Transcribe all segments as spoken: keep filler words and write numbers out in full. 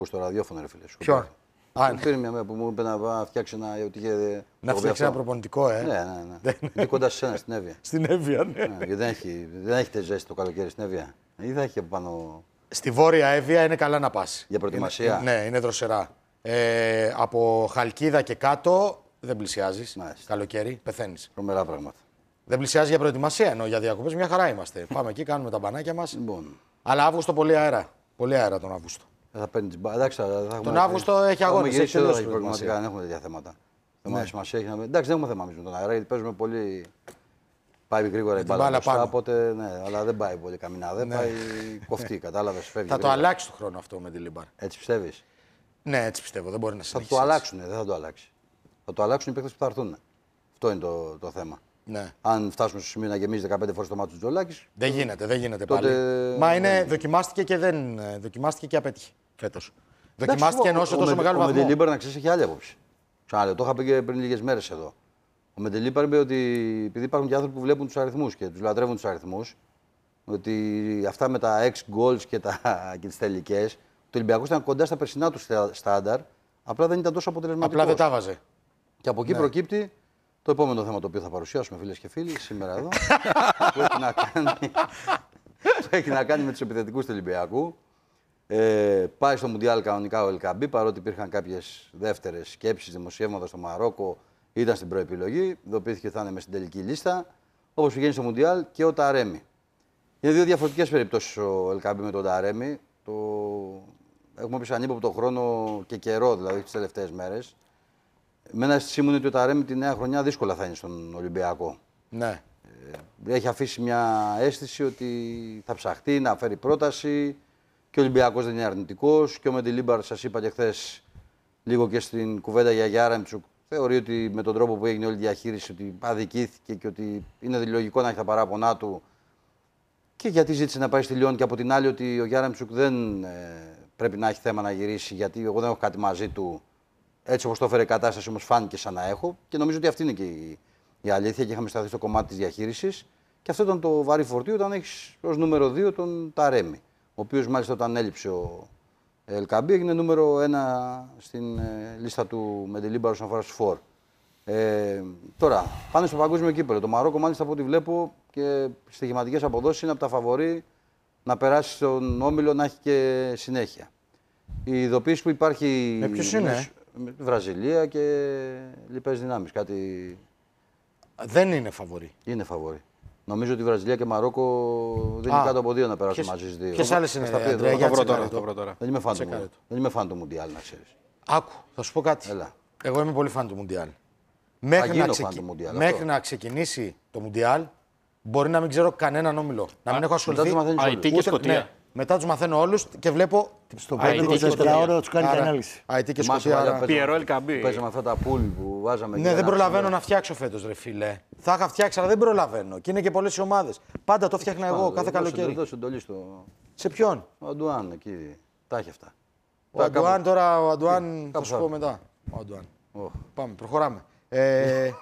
Στο ραδιόφωνο, ρε φίλε. Ποιο? Α, πήρε μια μέρα που μου είπε να φτιάξει ένα. Είχε, να φτιάξει ένα προπονητικό, ε. Ναι, ναι, ναι. Είναι κοντά σε σένα, στην Εύβοια. Στην Εύβοια, ναι. ναι γιατί δεν, έχει, δεν έχετε ζέστη το καλοκαίρι στην Εύβοια. Ή θα έχει από πάνω. Στη Βόρεια Εύβοια είναι καλά να πα. Για προετοιμασία. Είναι, ναι, είναι δροσερά. Ε, από Χαλκίδα και κάτω δεν πλησιάζει. Καλοκαίρι, πεθαίνει. Τρομερά πράγματα. Δεν πλησιάζει για προετοιμασία, ενώ για διακοπές μια χαρά είμαστε. Πάμε εκεί, κάνουμε τα μπανάκια μας. Λοιπόν. Αλλά Αύγουστο πολύ αέρα. Πολύ αέρα τον Αύγουστο. Θα παίρνει την μπάλα. Τον Αύγουστο έχει αγώνες. Έχει τελειώσει προετοιμασία. Δεν έχουμε τέτοια θέματα. Ναι. Σημασία έχει να... Εντάξει, δεν έχουμε θέμα με τον αέρα γιατί παίζουμε πολύ. Πάει γρήγορα η μπάλα μπροστά, οπότε ναι, αλλά δεν πάει πολύ καμινά. Δεν ναι. πάει κοφτή, κατάλαβες, φεύγει. Θα γρήγορα. Το αλλάξει το χρόνο αυτό με τη Λίμπαρ. Έτσι πιστεύεις? Ναι, έτσι πιστεύω. Δεν μπορεί να συνεχίσει. Θα το αλλάξουν, δεν θα το αλλάξει. Θα το αλλάξουν οι παίκτες που θα έρθουν. Αυτό είναι το, το θέμα. Ναι. Αν φτάσουμε στο σημείο να γεμίζει δεκαπέντε φορές το μάτι του Τζολάκης. Δεν γίνεται, δεν γίνεται τότε... πάλι. Μα είναι, ναι. δοκιμάστηκε και δεν. Δοκιμάστηκε και απέτυχε φέτος. Δοκιμάστηκε ενώ σε τόσο μεγάλο βαθμό. Ο Μεντελίμπαρ, να ξέρει, έχει άλλη άποψη. Ξαναλέω, το είχα πει και πριν λίγες μέρες εδώ. Ο Μεντελίμπαρ είπε ότι επειδή υπάρχουν και άνθρωποι που βλέπουν τους αριθμούς και τους λατρεύουν τους αριθμούς, ότι αυτά με τα έξι goals και, και τις τελικές, το Ολυμπιακός ήταν κοντά στα περσινά του στάνταρ, απλά δεν ήταν τόσο αποτελεσματικός. Απλά δεν τα βάζε. Και από εκεί ναι. προκύπτει το επόμενο θέμα το οποίο θα παρουσιάσουμε, φίλες και φίλοι, σήμερα εδώ, που, έχει να κάνει, που έχει να κάνει με τους επιθετικούς του Ολυμπιακού. Ε, πάει στο Μουντιάλ κανονικά ο Ελκαμπή, παρότι υπήρχαν κάποιες δεύτερες σκέψεις, δημοσιεύματα στο Μαρόκο, ήταν στην προεπιλογή, ειδοποιήθηκε ότι θα είναι μες στην τελική λίστα, όπως πηγαίνει στο Μουντιάλ και ο Ταρέμι. Είναι δύο διαφορετικές περιπτώσεις ο Ελκαμπή με τον Ταρέμι. Το... Έχουμε πει σαν ύποπτο χρόνο και καιρό, δηλαδή τις τελευταίες μέρες. Εμένα αίσθησή μου είναι ότι ο Ταρέμι τη νέα χρονιά δύσκολα θα είναι στον Ολυμπιακό. Ναι. Ε, έχει αφήσει μια αίσθηση ότι θα ψαχτεί να φέρει πρόταση και ο Ολυμπιακός δεν είναι αρνητικός. Και ο Μεντελίμπαρ, σας είπα και χθες, λίγο και στην κουβέντα για Γιάρεμτσουκ, θεωρεί ότι με τον τρόπο που έγινε όλη η διαχείριση ότι αδικήθηκε και ότι είναι λογικό να έχει τα παράπονά του. Και γιατί ζήτησε να πάει στη Λιόν και από την άλλη ότι ο Γιάρεμτσουκ δεν ε, πρέπει να έχει θέμα να γυρίσει, γιατί εγώ δεν έχω κάτι μαζί του. Έτσι όπως το έφερε η κατάσταση, όμως φάνηκε σαν να έχω. Και νομίζω ότι αυτή είναι και η, η αλήθεια. Και είχαμε σταθεί στο κομμάτι της διαχείρισης. Και αυτό ήταν το βαρύ φορτίο όταν έχει ως νούμερο δύο τον Ταρέμι. Ο οποίος μάλιστα όταν έλειψε ο Ελκαμπή έγινε νούμερο ένα στην ε, λίστα του Μεντελίμπαρ όσον αφορά στους φορ. Ε, τώρα, πάνε στο παγκόσμιο κύπελλο. Το Μαρόκο, μάλιστα από ό,τι βλέπω και στοιχηματικές αποδόσεις, είναι από τα φαβορί να περάσει στον όμιλο να έχει και συνέχεια. Η ειδοποίηση που υπάρχει. Με ποιους είναι? Με τη Βραζιλία και λοιπές δυνάμεις. Κάτι... Δεν είναι φαβορί. Είναι φαβορί. Νομίζω ότι η Βραζιλία και Μαρόκο δεν είναι κάτω από δύο να περάσουν μαζί στις δύο. Ποιες άλλες είναι? Δεν είμαι φαν του Μουντιάλ, να ξέρεις. Άκου, θα σου πω κάτι. Έλα. Εγώ είμαι πολύ φαν του Μουντιάλ. Μέχρι, να, ξεκι... του Μουντιάλ, Μέχρι να ξεκινήσει το Μουντιάλ, μπορεί να μην ξέρω κανέναν όμιλο. Να μην έχω ασχοληθεί. Ναι. Μετά τους μαθαίνω όλους και βλέπω. Στο πρώτο εικοσιτετράωρο τους κάνει και ανάλυση. Αϊτή και Σκωτία. Πιερό Ελκαμπή. Παίζαμε αυτά τα πουλ που βάζαμε. Ναι, δεν προλαβαίνω να φτιάξω φέτος, ρε φίλε. Θα είχα φτιάξει, αλλά δεν προλαβαίνω. Και είναι και πολλές ομάδες. Πάντα το φτιάχνα εγώ κάθε καλοκαίρι. Δώσε εντολή στο. Σε ποιον? Ο Αντουάν εκεί. Τα έχει αυτά. Ο Αντουάν τώρα, ο Αντουάν θα σου πω μετά. Ο Αντουάν. Πάμε, προχωράμε. Ε,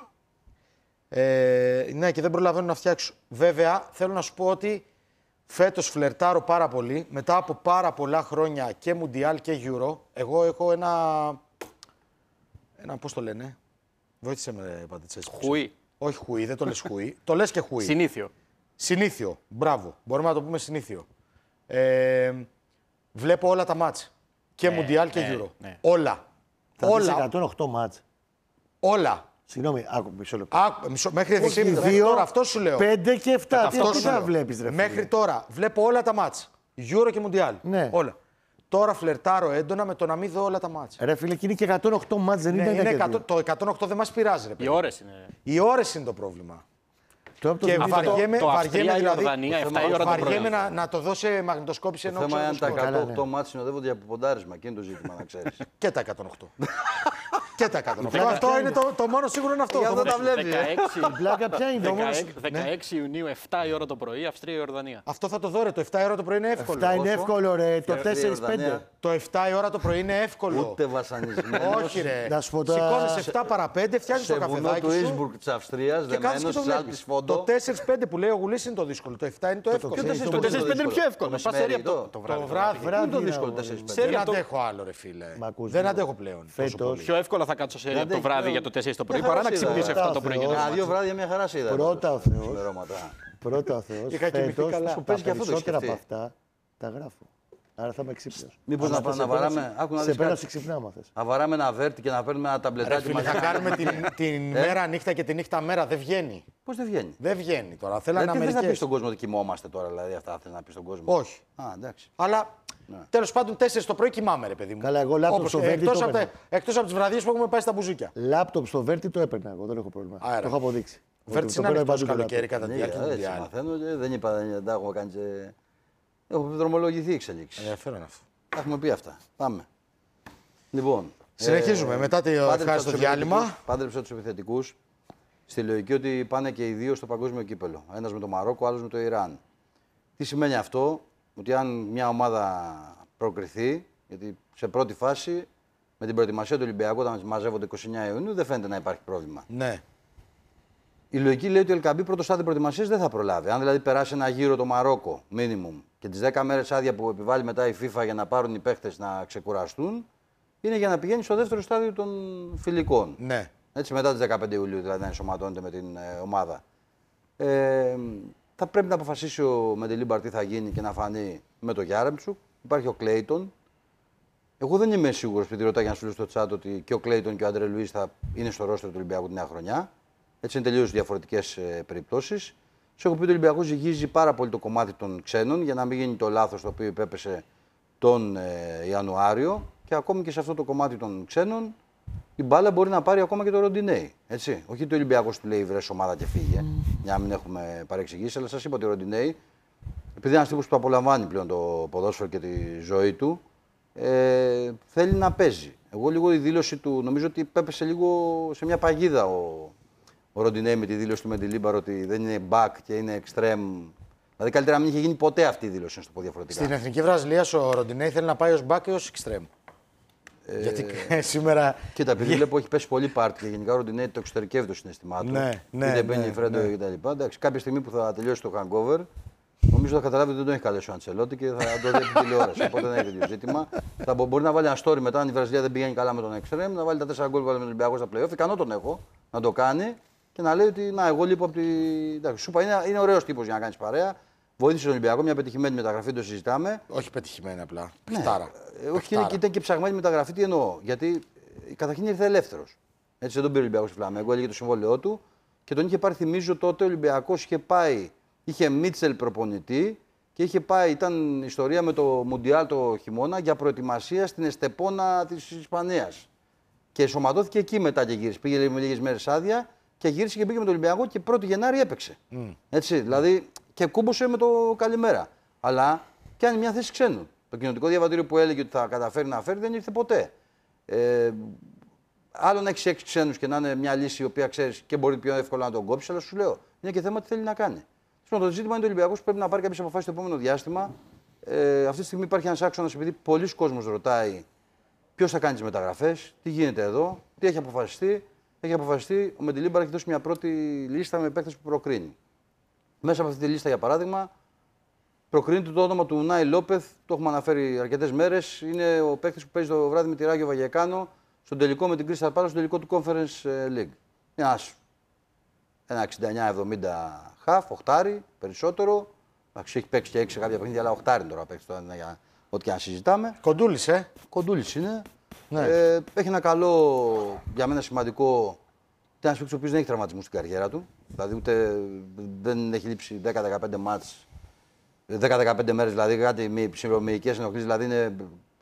ε, ναι, και δεν προλαβαίνω να φτιάξω. Βέβαια, θέλω να σου πω ότι φέτος φλερτάρω πάρα πολύ. Μετά από πάρα πολλά χρόνια και Μουντιάλ και Euro, εγώ έχω ένα. Ένα, πώς το λένε. Βοήθησε με, Πατητσές. Χουί. Όχι χουί, δεν το λες χουί. Το λες και χουί. Συνήθιο. Συνήθιο. Μπράβο. Μπορούμε να το πούμε συνήθιο. Ε, βλέπω όλα τα μάτς. Και ναι, Μουντιάλ και ναι, Euro. Ναι. Όλα. Θα όλα. εκατόν οκτώ μάτς. Όλα. Συγγνώμη, άκου μισό λεπτό. Άκου, μισό, μέχρι δύο, τώρα, αυτό σου λέω. πέντε και επτά. Αυτό Τι θα βλέπεις, ρε φίλε. Μέχρι τώρα βλέπω όλα τα μάτς. Euro και Μουντιάλ. Ναι. Όλα. Τώρα φλερτάρω έντονα με το να μην δω όλα τα μάτς. Ρε φίλε, και είναι και εκατόν οκτώ μάτς, δεν ναι, είναι, είναι εκατό, το εκατόν οκτώ δεν μας πειράζει, ρε παιδί. Οι ώρες είναι. Οι ώρες είναι το πρόβλημα. Το και το βαριέμαι, το βαριέμαι, δηλαδή, βαριέμαι να, να το δω σε μαγνητοσκόπηση ενώ ξέρω. Το θέμα είναι αν τα εκατόν οκτώ ναι. μάτς συνοδεύονται από ποντάρισμα. Και είναι το ζήτημα, να ξέρεις. Και τα εκατόν οκτώ. Και τα εκατόν οκτώ. Αυτό είναι το, το μόνο σίγουρο είναι αυτό. Για αυτό τα βλέπει. Η πλάκα ποια είναι όμω. δεκαέξι Ιουνίου, επτά η ώρα το πρωί, Αυστρία-Ιορδανία. Αυτό θα το δω ρε, το επτά η ώρα το πρωί είναι εύκολο. Αυτά είναι Όσο? εύκολο, ρε. Το Και τέσσερα πέντε. Ιορδανία. Το επτά η ώρα το πρωί είναι εύκολο. Ούτε βασανισμένος. Όχι ρε. Να σου πω τώρα- Σηκώνεις επτά παρά πέντε, φτιάχνεις το Σε βουνό καφεδάκι του σου. Ίσμπουργκ της Αυστρίας, Και κάθεσαι και δεμένος το στις Άλπεις βλέπεις. Φόντο. Το τέσσερα πέντε που λέει ο Γουλής είναι το δύσκολο. Το επτά είναι το εύκολο. Ποιο τέσσερα Το πέντε τέσσερα πέντε είναι πιο εύκολο. Πας μεσημέρι, σέρι από το- το- το Το βράδυ. βράδυ. Πού είναι το να- δύσκολο τέσσερα πέντε. Σέρι Δεν από το- αντέχω άλλο ρε φίλε. Μ' ακούς, Δεν ναι. αντέχω πλέον. τόσο Φέτος. πολύ. Πιο εύκολα θα κάτσω σε, Δεν το έχει βράδυ πλέον. για το τέσσερα το πρωί Μια παρά να χαρά ξυπνήσω είδα. επτά το πρωί. για να Πρώτα, δω Α, μάτς. δύο βράδια μια χαρά σε είδα. Πρώτα τότε, ο Θεός. ξημερώματα. Πρώτα ο Θεός. Είχα κοιμηθεί Φέτος, καλά. τα Σου παίζει και αυτό το περισσότερα από σκεφτεί. αυτά τα γράφω. Άρα θα είμαι ξύπνιος. Μήπως Αλλά να πάμε σε να πέρασε- βαράμε. Άκου να Σε δεις πέρασε κάτι. ξυπνά, άμα θες. Να βαράμε ένα βέρτι και να παίρνουμε ένα Ρε ταμπλετάκι φίλε, μαζί. θα κάνουμε την, Ε? την μέρα νύχτα και τη νύχτα μέρα. Δεν βγαίνει. Πώς δεν βγαίνει. Δεν βγαίνει τώρα. Θέλανε Δηλαδή, τι θες να πεις Αμερικές. στον κόσμο ότι κοιμόμαστε τώρα, δηλαδή αυτά θες να πεις στον κόσμο. Όχι. Α, εντάξει. Αλλά τέλος πάντων τέσσερις το πρωί κοιμάμαι, ρε παιδί μου. Καλά, εγώ λάπτοπ Όπως, στο Βέρτι εκτός το από, τα- έπαιρνα. εκτός από τις βραδιές που έχουμε πάει στα μπουζούκια. Λάπτοπ στο Βέρτι το έπαιρνα εγώ, δεν έχω πρόβλημα. Άρα. Το έχω αποδείξει. Ο Βέρτης Το είναι παίρνω ανοιχτός παντού το καλοκαίρι λάπτοπ. κατά τη Ναι, διάρκεια του έτσι Μουντιάλ. μαθαίνω και δεν είπα, δεν τα έχουμε κάνει και... Έχουμε δρομολογηθεί εξελίξεις. Ενδιαφέρον αυτό. Τα έχουμε πει αυτά. Πάμε. Λοιπόν. Συνεχίζουμε. Μετά το πάντρεψα ευχάριστο τους διάλειμμα. επιθετικούς- Πάντρεψα τους επιθετικούς στη λογική ότι πάνε και οι δύο στο παγκόσμιο κύπελο. Ένας με το Μαρόκο, άλλος με το Ιράν. Τι σημαίνει αυτό, ότι αν μια ομάδα προκριθεί, γιατί σε πρώτη φάση με την προετοιμασία του Ολυμπιακού, όταν μαζεύονται είκοσι εννέα Ιουνίου, δεν φαίνεται να υπάρχει πρόβλημα. Ναι. Η λογική λέει ότι ο Ελκαμπή πρώτο στάδιο προετοιμασία δεν θα προλάβει. Αν δηλαδή περάσει ένα γύρο το Μαρόκο, minimum, και τι δέκα μέρες άδεια που επιβάλλει μετά η FIFA για να πάρουν οι παίχτες να ξεκουραστούν, είναι για να πηγαίνει στο δεύτερο στάδιο των φιλικών. Ναι. Έτσι, μετά τις δεκαπέντε Ιουλίου δηλαδή να ενσωματώνεται με την ε, ομάδα. Ε, θα πρέπει να αποφασίσει ο Μεντελίμπαρ τι θα γίνει και να φανεί με το Γιάρεμτσουκ. Υπάρχει ο Κλέιτον. Εγώ δεν είμαι σίγουρος, επειδή ρωτάει ένα φίλο στο chat, ότι και ο Κλέιτον και ο Αντρέ Λουίς θα είναι στο ρόστερ του Ολυμπιακού τη νέα χρονιά. Έτσι είναι τελείως διαφορετικές ε, περιπτώσεις. Σου έχω πει ότι ο Ολυμπιακός ζυγίζει πάρα πολύ το κομμάτι των ξένων για να μην γίνει το λάθος το οποίο υπέπεσε τον ε, Ιανουάριο. Και ακόμη και σε αυτό το κομμάτι των ξένων η μπάλα μπορεί να πάρει ακόμα και το Ροντινέι. Έτσι. Όχι ότι ο Ολυμπιακός του λέει βρες ομάδα και φύγε, για να μην έχουμε παρεξηγήσει, αλλά σας είπα ότι ο Ροντινέι, επειδή είναι ένας τύπος που απολαμβάνει πλέον το ποδόσφαιρο και τη ζωή του, ε, θέλει να παίζει. Εγώ λίγο η δήλωση του, νομίζω ότι πέπεσε λίγο σε μια παγίδα ο, ο Ροντινέι με τη δήλωση του Μεντιλίμπαρ ότι δεν είναι back και είναι extreme. Δηλαδή καλύτερα να μην είχε γίνει ποτέ αυτή η δήλωση, να σου το πω διαφορετικά. Στην Εθνική Βραζιλία ο Ροντινέι θέλει να πάει ως back και ως extreme. Ε, Γιατί σήμερα. Κοίτα, επειδή βλέπω έχει πέσει πολύ πάρτι και γενικά ο Ροντινέι το εξωτερικεύει το συναισθημά του. Ναι, ναι, Είτε μπαίνει ναι, Φρέντο ναι. κτλ. Εντάξει, κάποια στιγμή που θα τελειώσει το hangover, νομίζω θα καταλάβει ότι δεν τον έχει καλέσει ο Αντσελότη και θα το δει από την τηλεόραση. Οπότε δεν έχει τέτοιο ζήτημα. Θα μπο- μπορεί να βάλει ένα story μετά, αν η Βραζιλία δεν πηγαίνει καλά με τον Extreme, να βάλει τα τέσσερα γκολ που βάλει με τον Ολυμπιακό στα playoff. Ικανό τον έχω να το κάνει και να λέει ότι να, εγώ λείπω από τη. Εντάξει, σου είπα, είναι, είναι ωραίο τύπο για να κάνει παρέα. Βοήθησε τον Ολυμπιακό, μια πετυχημένη μεταγραφή, το συζητάμε. Όχι πετυχημένη απλά. Πιχτάρα. Ε, όχι, είναι, ήταν και ψαγμένη μεταγραφή. Τι εννοώ. Γιατί ε, καταρχήν ήρθε ελεύθερο. Έτσι δεν τον πήρε ο Ολυμπιακό στη Φλαμέγκο, έλεγε το συμβόλαιό του και τον είχε πάρει. Θυμίζω τότε ο Ολυμπιακό είχε πάει, είχε Μίτσελ προπονητή και είχε πάει, ήταν ιστορία με το Μουντιάλ το χειμώνα για προετοιμασία στην Εστεπόνα τη Ισπανία. Και ενσωματώθηκε εκεί μετά και γύρισε. Πήγε με λίγε μέρε άδεια και γύρισε και πήγε με τον Ολυμπιακό και πρώτη Γενάρη έπαιξε. Mm. Έτσι, δηλαδή και κούμποσε με το καλημέρα. Αλλά πιάνει μια θέση ξένου. Το κοινοτικό διαβατήριο που έλεγε ότι θα καταφέρει να φέρει δεν ήρθε ποτέ. Ε, άλλο να έχει έξι ξένου και να είναι μια λύση η οποία ξέρει και μπορεί πιο εύκολα να τον κόψει, αλλά σου λέω είναι και θέμα τι θέλει να κάνει. Λοιπόν, το ζήτημα είναι ότι ο Ολυμπιακός πρέπει να πάρει κάποιε αποφάσει το επόμενο διάστημα. Ε, αυτή τη στιγμή υπάρχει ένα άξονα επειδή πολλοί κόσμος ρωτάει ποιο θα κάνει τι μεταγραφέ, τι γίνεται εδώ, τι έχει αποφασιστεί. Έχει αποφασιστεί, ο Μεντιλίμπαρ έχει δώσει μια πρώτη λίστα με παίκτες που προκρίνει. Μέσα από αυτή τη λίστα, για παράδειγμα, προκρίνεται το όνομα του Νάι Λόπεθ, το έχουμε αναφέρει αρκετές μέρες. Είναι ο παίκτης που παίζει το βράδυ με τη Ράγιο Βαγεκάνο στον τελικό με την Crystal Palace, στον τελικό του Conference League. Ένας, ένα εξήντα εννιά εβδομήντα χαφ, οχτάρι, περισσότερο. Έχει παίξει και έξι σε κάποια παιχνίδια, αλλά οχτάρι τώρα παίξει τώρα για ό,τι και αν συζητάμε. Κοντούλης, ε. Κοντούλης είναι. Ναι. Ε, έχει ένα καλό, για μένα σημαντικό, ένα παίκτης ο οποίος δεν έχει τραυματισμού στην καριέρα του. Δηλαδή ούτε δεν έχει λείψει δέκα με δεκαπέντε μάτς, δέκα με δεκαπέντε μέρες, δηλαδή κάτι με ψηλομυϊκές ενοχλήσεις, δηλαδή είναι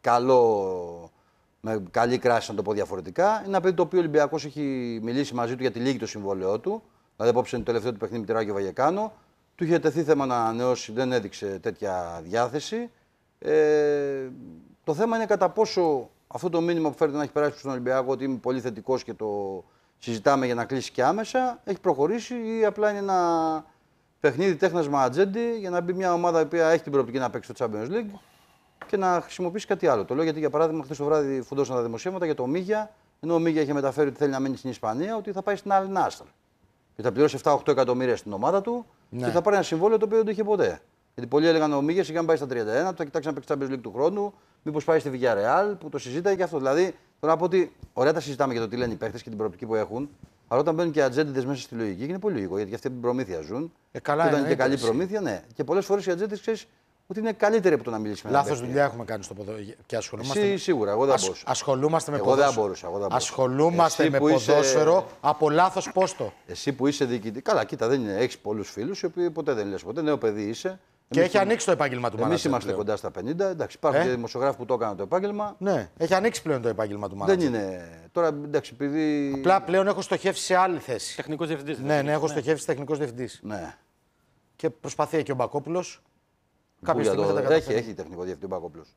καλό, με καλή κράση να το πω διαφορετικά. Είναι ένα παιδί το οποίο ο Ολυμπιακός έχει μιλήσει μαζί του για τη λίγη το συμβόλαιό του. Δηλαδή απόψε είναι το τελευταίο του παιχνίδι με τη Ράγιο Βαγεκάνο. Του είχε τεθεί θέμα να ανανεώσει, δεν έδειξε τέτοια διάθεση. Ε, το θέμα είναι κατά πόσο αυτό το μήνυμα που φέρετε να έχει περάσει στον Ολυμπιακό ότι είμαι πολύ θετικός και το συζητάμε για να κλείσει και άμεσα, έχει προχωρήσει ή απλά είναι ένα παιχνίδι τέχνασμα ατζέντη για να μπει μια ομάδα η οποία έχει την προοπτική να παίξει το Champions League και να χρησιμοποιήσει κάτι άλλο. Το λέω γιατί για παράδειγμα χθες το βράδυ φουντώσαν τα δημοσίευματα για το Μίγια, ενώ ο Μίγια είχε μεταφέρει ότι θέλει να μείνει στην Ισπανία, ότι θα πάει στην Αλ Νάσρ. Και θα πληρώσει επτά οκτώ εκατομμύρια στην ομάδα του ναι. και θα πάρει ένα συμβόλαιο το οποίο δεν το είχε ποτέ. Γιατί πολλοί έλεγαν ο Μίγια είχε πάει στα τριάντα ένα, θα κοιτάξει να παίξει Champions League του χρόνου, μήπως πάει στη Villarreal που το συζήταγε και αυτό. Δηλαδή, τώρα να πω ότι ωραία τα συζητάμε για το τι λένε οι παίχτες και την προοπτική που έχουν, αλλά όταν μπαίνουν και ατζέντιδες μέσα στη λογική είναι πολύ λογικό γιατί αυτοί την προμήθεια ζουν. Ε, καλά, και όταν είναι και καλή έτσι. προμήθεια, ναι. Και πολλές φορές οι ατζέντιδες ξέρεις ότι είναι καλύτεροι από το να μιλήσει με έναν Λάθος δουλειά έχουμε κάνει στο ποδόσφαιρο και ασχολούμαστε. Εσύ σίγουρα, εγώ δεν Ασ... μπορούσα. Ασχολούμαστε με εγώ ποδόσφαιρο. δεν μπορούσα, εγώ δεν μπορούσα. Ασχολούμαστε Εσύ με που είσαι- ποδόσφαιρο από λάθος πόστο. Εσύ που είσαι διοικητή. Καλά, κοίτα, δεν είναι. Έχεις πολλούς φίλους οι οποίοι ποτέ δεν λες ποτέ. Νέο παιδί είσαι. Και έχει ανοίξει το επάγγελμα του Εμείς μάνατζερ είμαστε πλέον. κοντά στα πενήντα. Εντάξει, υπάρχουν Ε? και δημοσιογράφοι που το έκαναν το επάγγελμα. Ναι, έχει ανοίξει πλέον το επάγγελμα του Δεν μάνατζερ. είναι. Τώρα εντάξει, επειδή. Απλά πλέον έχω στοχεύσει σε άλλη θέση. Τεχνικός διευθυντής. Ναι, ναι, έχω στοχεύσει τεχνικός διευθυντής. Ναι. Και προσπαθεί και ο Μπακόπουλος. Πού Κάποια για στιγμή το- θα τα έχει, καταφέρει. έχει τεχνικό διευθυντή ο Μπακόπουλος.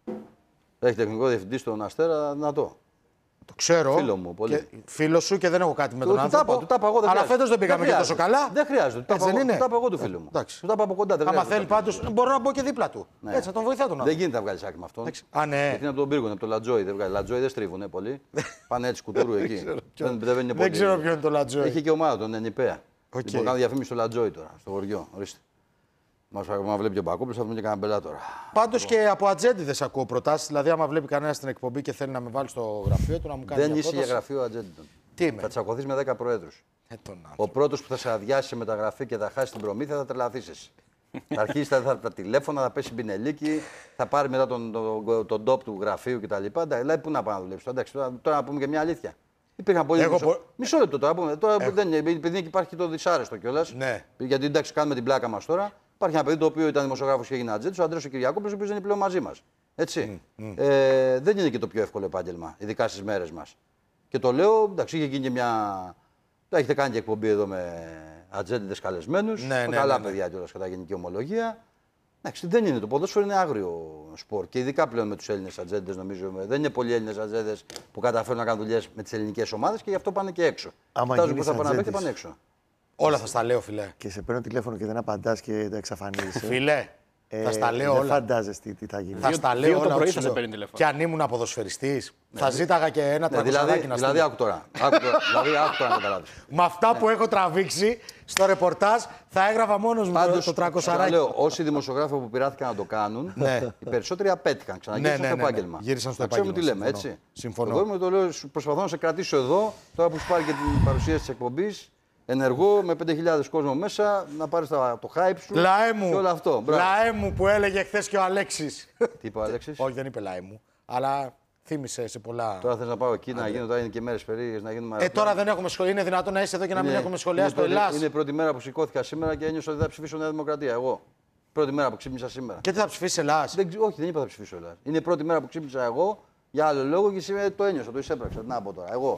Έχει τεχνικό διευθυντή στον Αστέρα, δυνατό. Το ξέρω. Φίλο μου, πολύ. Και φίλο σου και δεν έχω κάτι με Του τον του άνθρωπο. τάπα, του τάπα εγώ δεν Αλλά χρειάζεται. φέτος δεν πήγαμε και τόσο χρειάζεται. καλά. Δεν χρειάζεται. Του τάπα Έτσι δεν εγώ- είναι. του τάπα εγώ του φίλου μου. εντάξει. Του τάπα από κοντά. Δεν Άμα χρειάζεται. θέλει πάντως, μπορώ να μπω και δίπλα του. Ναι. Έτσι θα τον βοηθά τον Δεν άνθρωπο. γίνεται να βγάλει άκρη με αυτόν. Εντάξει. Α, ναι. Γιατί είναι από τον πύργο, είναι από το Λατζόι. Δεν βγάλει. Λατζόι δεν στρίβουνε πολύ. Πάνε έτσι κουτούρου εκεί. Δεν, δεν, είναι Δεν πολύ. ξέρω ποιο είναι το Λατζόι. Έχει και ομάδα τον Ενιπέα. Οκ. Λοιπόν, κάνω διαφήμιση στο Λατζόι τώρα, στο χωριό. Ορίστε. Μας μα βλέπει και ο Μπακόπουλος, θα δούμε και κανένα μπελά τώρα. Πάντως και από ατζέντιδες ακούω προτάσεις. Δηλαδή, άμα βλέπει κανένα την εκπομπή και θέλει να με βάλει στο γραφείο του να μου κάνει Δεν μια είσαι για πρόταση. γραφείο ατζέντιτων. Τι είμαι. Θα τσακωθεί με δέκα προέδρους. Ε, τον Ο άνθρωπο. πρώτο που θα σε αδειάσει σε μεταγραφή και θα χάσει την προμήθεια θα τρελαθεί εσύ. Θα αρχίσει τα, θα, τα τηλέφωνα, θα πέσει μπινελίκι, θα πάρει μετά τον, τον, τον, τον top του γραφείου κτλ. Δηλαδή, πού να πάει να δουλέψει. Εντάξει, τώρα, τώρα να πούμε και μια αλήθεια. Υπήρχαν πολλοί. Εγώ Μισό, μπο- μισό λεπτό τώρα. Πούμε. Τώρα δεν είναι, επειδή εκεί υπάρχει και το δυσάρεστο κιόλα. Ναι. Γιατί εντάξει, κάνουμε την πλάκα μα τώρα. Υπάρχει ένα παιδί το οποίο ήταν δημοσιογράφο και έγινε ατζέντη, ο Αντρέας ο Κυριακόπουλος, ο οποίος δεν είναι πλέον μαζί μα. Έτσι. Mm, mm. Ε, δεν είναι και το πιο εύκολο επάγγελμα, ειδικά στι μέρε μα. Και το λέω, εντάξει, είχε γίνει και μια. Τα έχετε κάνει και εκπομπή εδώ με ατζέντιδες καλεσμένους. Ναι, με ναι, καλά ναι, ναι. παιδιά κιόλας κατά γενική ομολογία. Εντάξει, δεν είναι. Το ποδόσφαιρο είναι άγριο σπορ. Και ειδικά πλέον με τους Έλληνες ατζέντες, νομίζω. Δεν είναι πολλοί Έλληνες ατζέντες που καταφέρουν να κάνουν δουλειές με τις ελληνικές ομάδες και γι' αυτό πάνε και έξω. Άμα Φτάζουν που γίνεις θα πάνε να παίξουν, ατζέντης. πάνε έξω. Όλα θα στα λέω, φιλέ. Και σε παίρνω τηλέφωνο και δεν απαντάς και τα εξαφανίζεσαι. Φιλέ. Ε, θα στα λέω δεν όλα. φαντάζεσαι τι θα γίνει. Θα Δύο- στα δύο λέω το όλα. πρωί ό,τι θα σου σε λέω. παίρνει τηλέφωνο. Και αν ήμουν ποδοσφαιριστής, θα ζήταγα και ένα Ναι, τρακοσαράκι δηλαδή, να δηλαδή, στείλω. άκου τώρα. Άκου τώρα. δηλαδή, άκου τώρα να καταλάβεις. Με αυτά που έχω τραβήξει στο ρεπορτάζ, θα έγραφα μόνος μου Πάντως, το τρακοσαράκι. λέω, όσοι δημοσιογράφοι που πειράθηκαν να το κάνουν, Ναι. οι περισσότεροι απέτυχαν. Ξαναγύρισαν Ναι, ναι, στο ναι, ναι. επάγγελμα. Γύρισαν στο Να ξέρουμε τι επάγγελμα, λέμε, συμφωνώ. έτσι. Συμφωνώ. Εγώ είμαι, το λέω, σου προσπαθώ να σε κρατήσω εδώ, τώρα που σου πάρει και την παρουσίαση τη εκπομπή, ενεργό με πέντε χιλιάδες κόσμο μέσα, να πάρει το hype σου. Λαέ μου, Και όλο αυτό. Μπράβο. λαέ μου που έλεγε χθε και ο Αλέξης. Τι είπε ο Αλέξης. Όχι, δεν είπε λαέ μου, αλλά θύμισε σε πολλά. Τώρα θε να πάω εκεί να γίνω, τώρα είναι και μέρε περίεργε να γίνουμε. Ε, τώρα δεν έχουμε σχολεία. Είναι δυνατόν να είσαι εδώ και να μην έχουμε σχολεία στο Ελλάς. Είναι η πρώτη μέρα που σηκώθηκα σήμερα και ένιωσα ότι θα ψηφίσω Νέα Δημοκρατία. Εγώ. Πρώτη μέρα που ξύπνησα σήμερα. Και τι θα ψηφίσει Ελλάς. Δεν, ξε- όχι, δεν είπα θα ψηφίσω Ελλάδα. Είναι η πρώτη μέρα που ξύπνησα εγώ για άλλο λόγο και σήμερα το ένιωσα, το εισέπραξα. Τι να πω τώρα. Εγώ.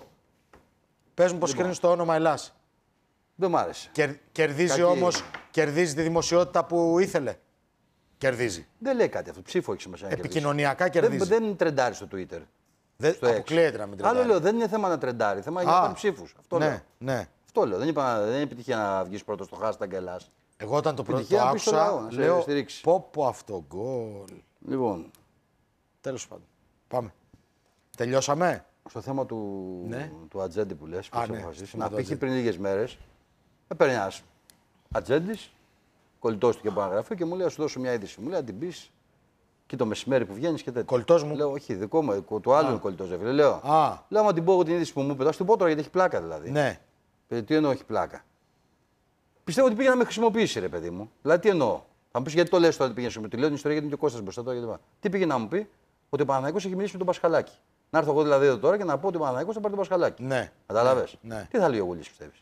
Πες μου πώς κρίνεις το όνομα Ελλάς. Δεν μ' άρεσε. Κερ, κερδίζει Κακή. όμως, κερδίζει τη δημοσιότητα που ήθελε. Κερδίζει. Δεν λέει κάτι αυτό. Ψήφο έχει σημασία. να κερδίσει. Επικοινωνιακά Δεν, κερδίζει. δεν είναι τρεντάρι στο Twitter. Δεν, Στο έξι. αποκλείεται να μην τρεντάρει. Άλλο λέω, δεν είναι θέμα να τρεντάρει. Θέμα είναι να πάρει ψήφου. Αυτό λέω. Ναι, ναι. Αυτό λέω. Δεν, είπα, δεν είναι επιτυχία να βγει πρώτο στο hashtag Ελλάς. Εγώ όταν το πρώτο το Επιτυχία να πεις στο λαό, άκουσα, να σε λέω στηρίξει. πω πω αυτό γκολ. Λοιπόν, Τέλος πάντων. Πάμε. Τελειώσαμε. στο θέμα του, Ναι. του ατζέντη που λες, που Α, έχει ναι. αποφασίσει, Να να το π.χ. ατζέντη. πριν λίγες μέρες, έπαιρνε ένας ατζέντης, κολλητός του και από ένα γραφείο και μου λέει: «Να σου δώσω μια είδηση». Μου λέει: «Να την πεις και το μεσημέρι που βγαίνεις και τέτοια». Κολλητός μου. Λέω: «Όχι, δικό μου, του άλλου είναι κολλητός». Ρε φίλε. Λέω: Α. «Λέω, άμα την πω εγώ την είδηση που μου είπε, θα την πω τώρα γιατί έχει πλάκα δηλαδή». Ναι. Παιδί, τι εννοώ έχει πλάκα. Πιστεύω ότι πήγε να με χρησιμοποιήσει, ρε παιδί μου. Δηλαδή, τι εννοώ. Θα μου πει γιατί το λες τώρα, ότι πήγε να σου πει. Λέω την ιστορία γιατί είναι και ο Κώστας μπροστά τώρα. Γιατί... Τι πήγε να μου πει, ότι ο Παναθηναϊκός έχει μιλήσει με τον Πασχαλάκη. Να έρθω εγώ δηλαδή εδώ τώρα και να πω ότι ο Παναθηναϊκός θα πάρει τον Πασχαλάκη. Ναι. Κατάλαβες. Ναι, ναι. Τι θα λέει ο Γουλής, πιστεύεις.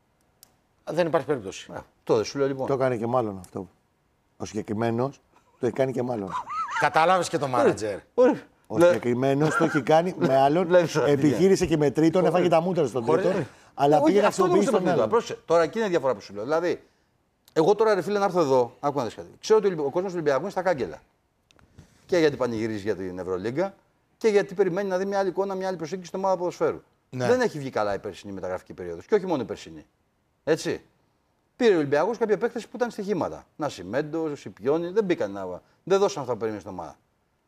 Δεν υπάρχει περίπτωση. Ε, Το δεν σου λέω λοιπόν. Το έκανε και μάλλον αυτό. Ο συγκεκριμένο το έχει κάνει και μάλλον. Κατάλαβες και το μάνατζερ. Ωραία. Ο Λε- συγκεκριμένο το έχει κάνει με άλλον. Βλέπεις τώρα τι Επιχείρησε και με τρίτον, έφαγε τα μούτρα στον Χωρίς- τρίτον. Αλλά Όχι, πήγε να αυτό δεν μου χρησιμοποιήσει στο τον παιχνίδι. άλλον. Πρόσεχε. Τώρα εκεί είναι η διαφορά που σου λέω. Δηλαδή, εγώ τώρα ρε φίλε να έρθω εδώ, άκου να δεις κάτι. Ξέρω ότι ο κόσμος του Ολυμπιακού είναι στα κάγκελα. Και γιατί πανηγυρίζει για την Ευρωλίγκα και γιατί περιμένει να δει μια άλλη εικόνα, μια άλλη προσέγγιση στην ομάδα ποδοσφαίρου. Ναι. Δεν έχει βγει καλά η περσινή μεταγραφική περίοδος. Και όχι μόνο η περσινή. Έτσι. Πήρε ο Ολυμπιακός κάποια παίκτες που ήταν στοιχήματα. Νασιμέντο, Σιπιόνι, δεν μπήκαν να. Δεν δώσαν αυτά που περίμενε στην ομάδα.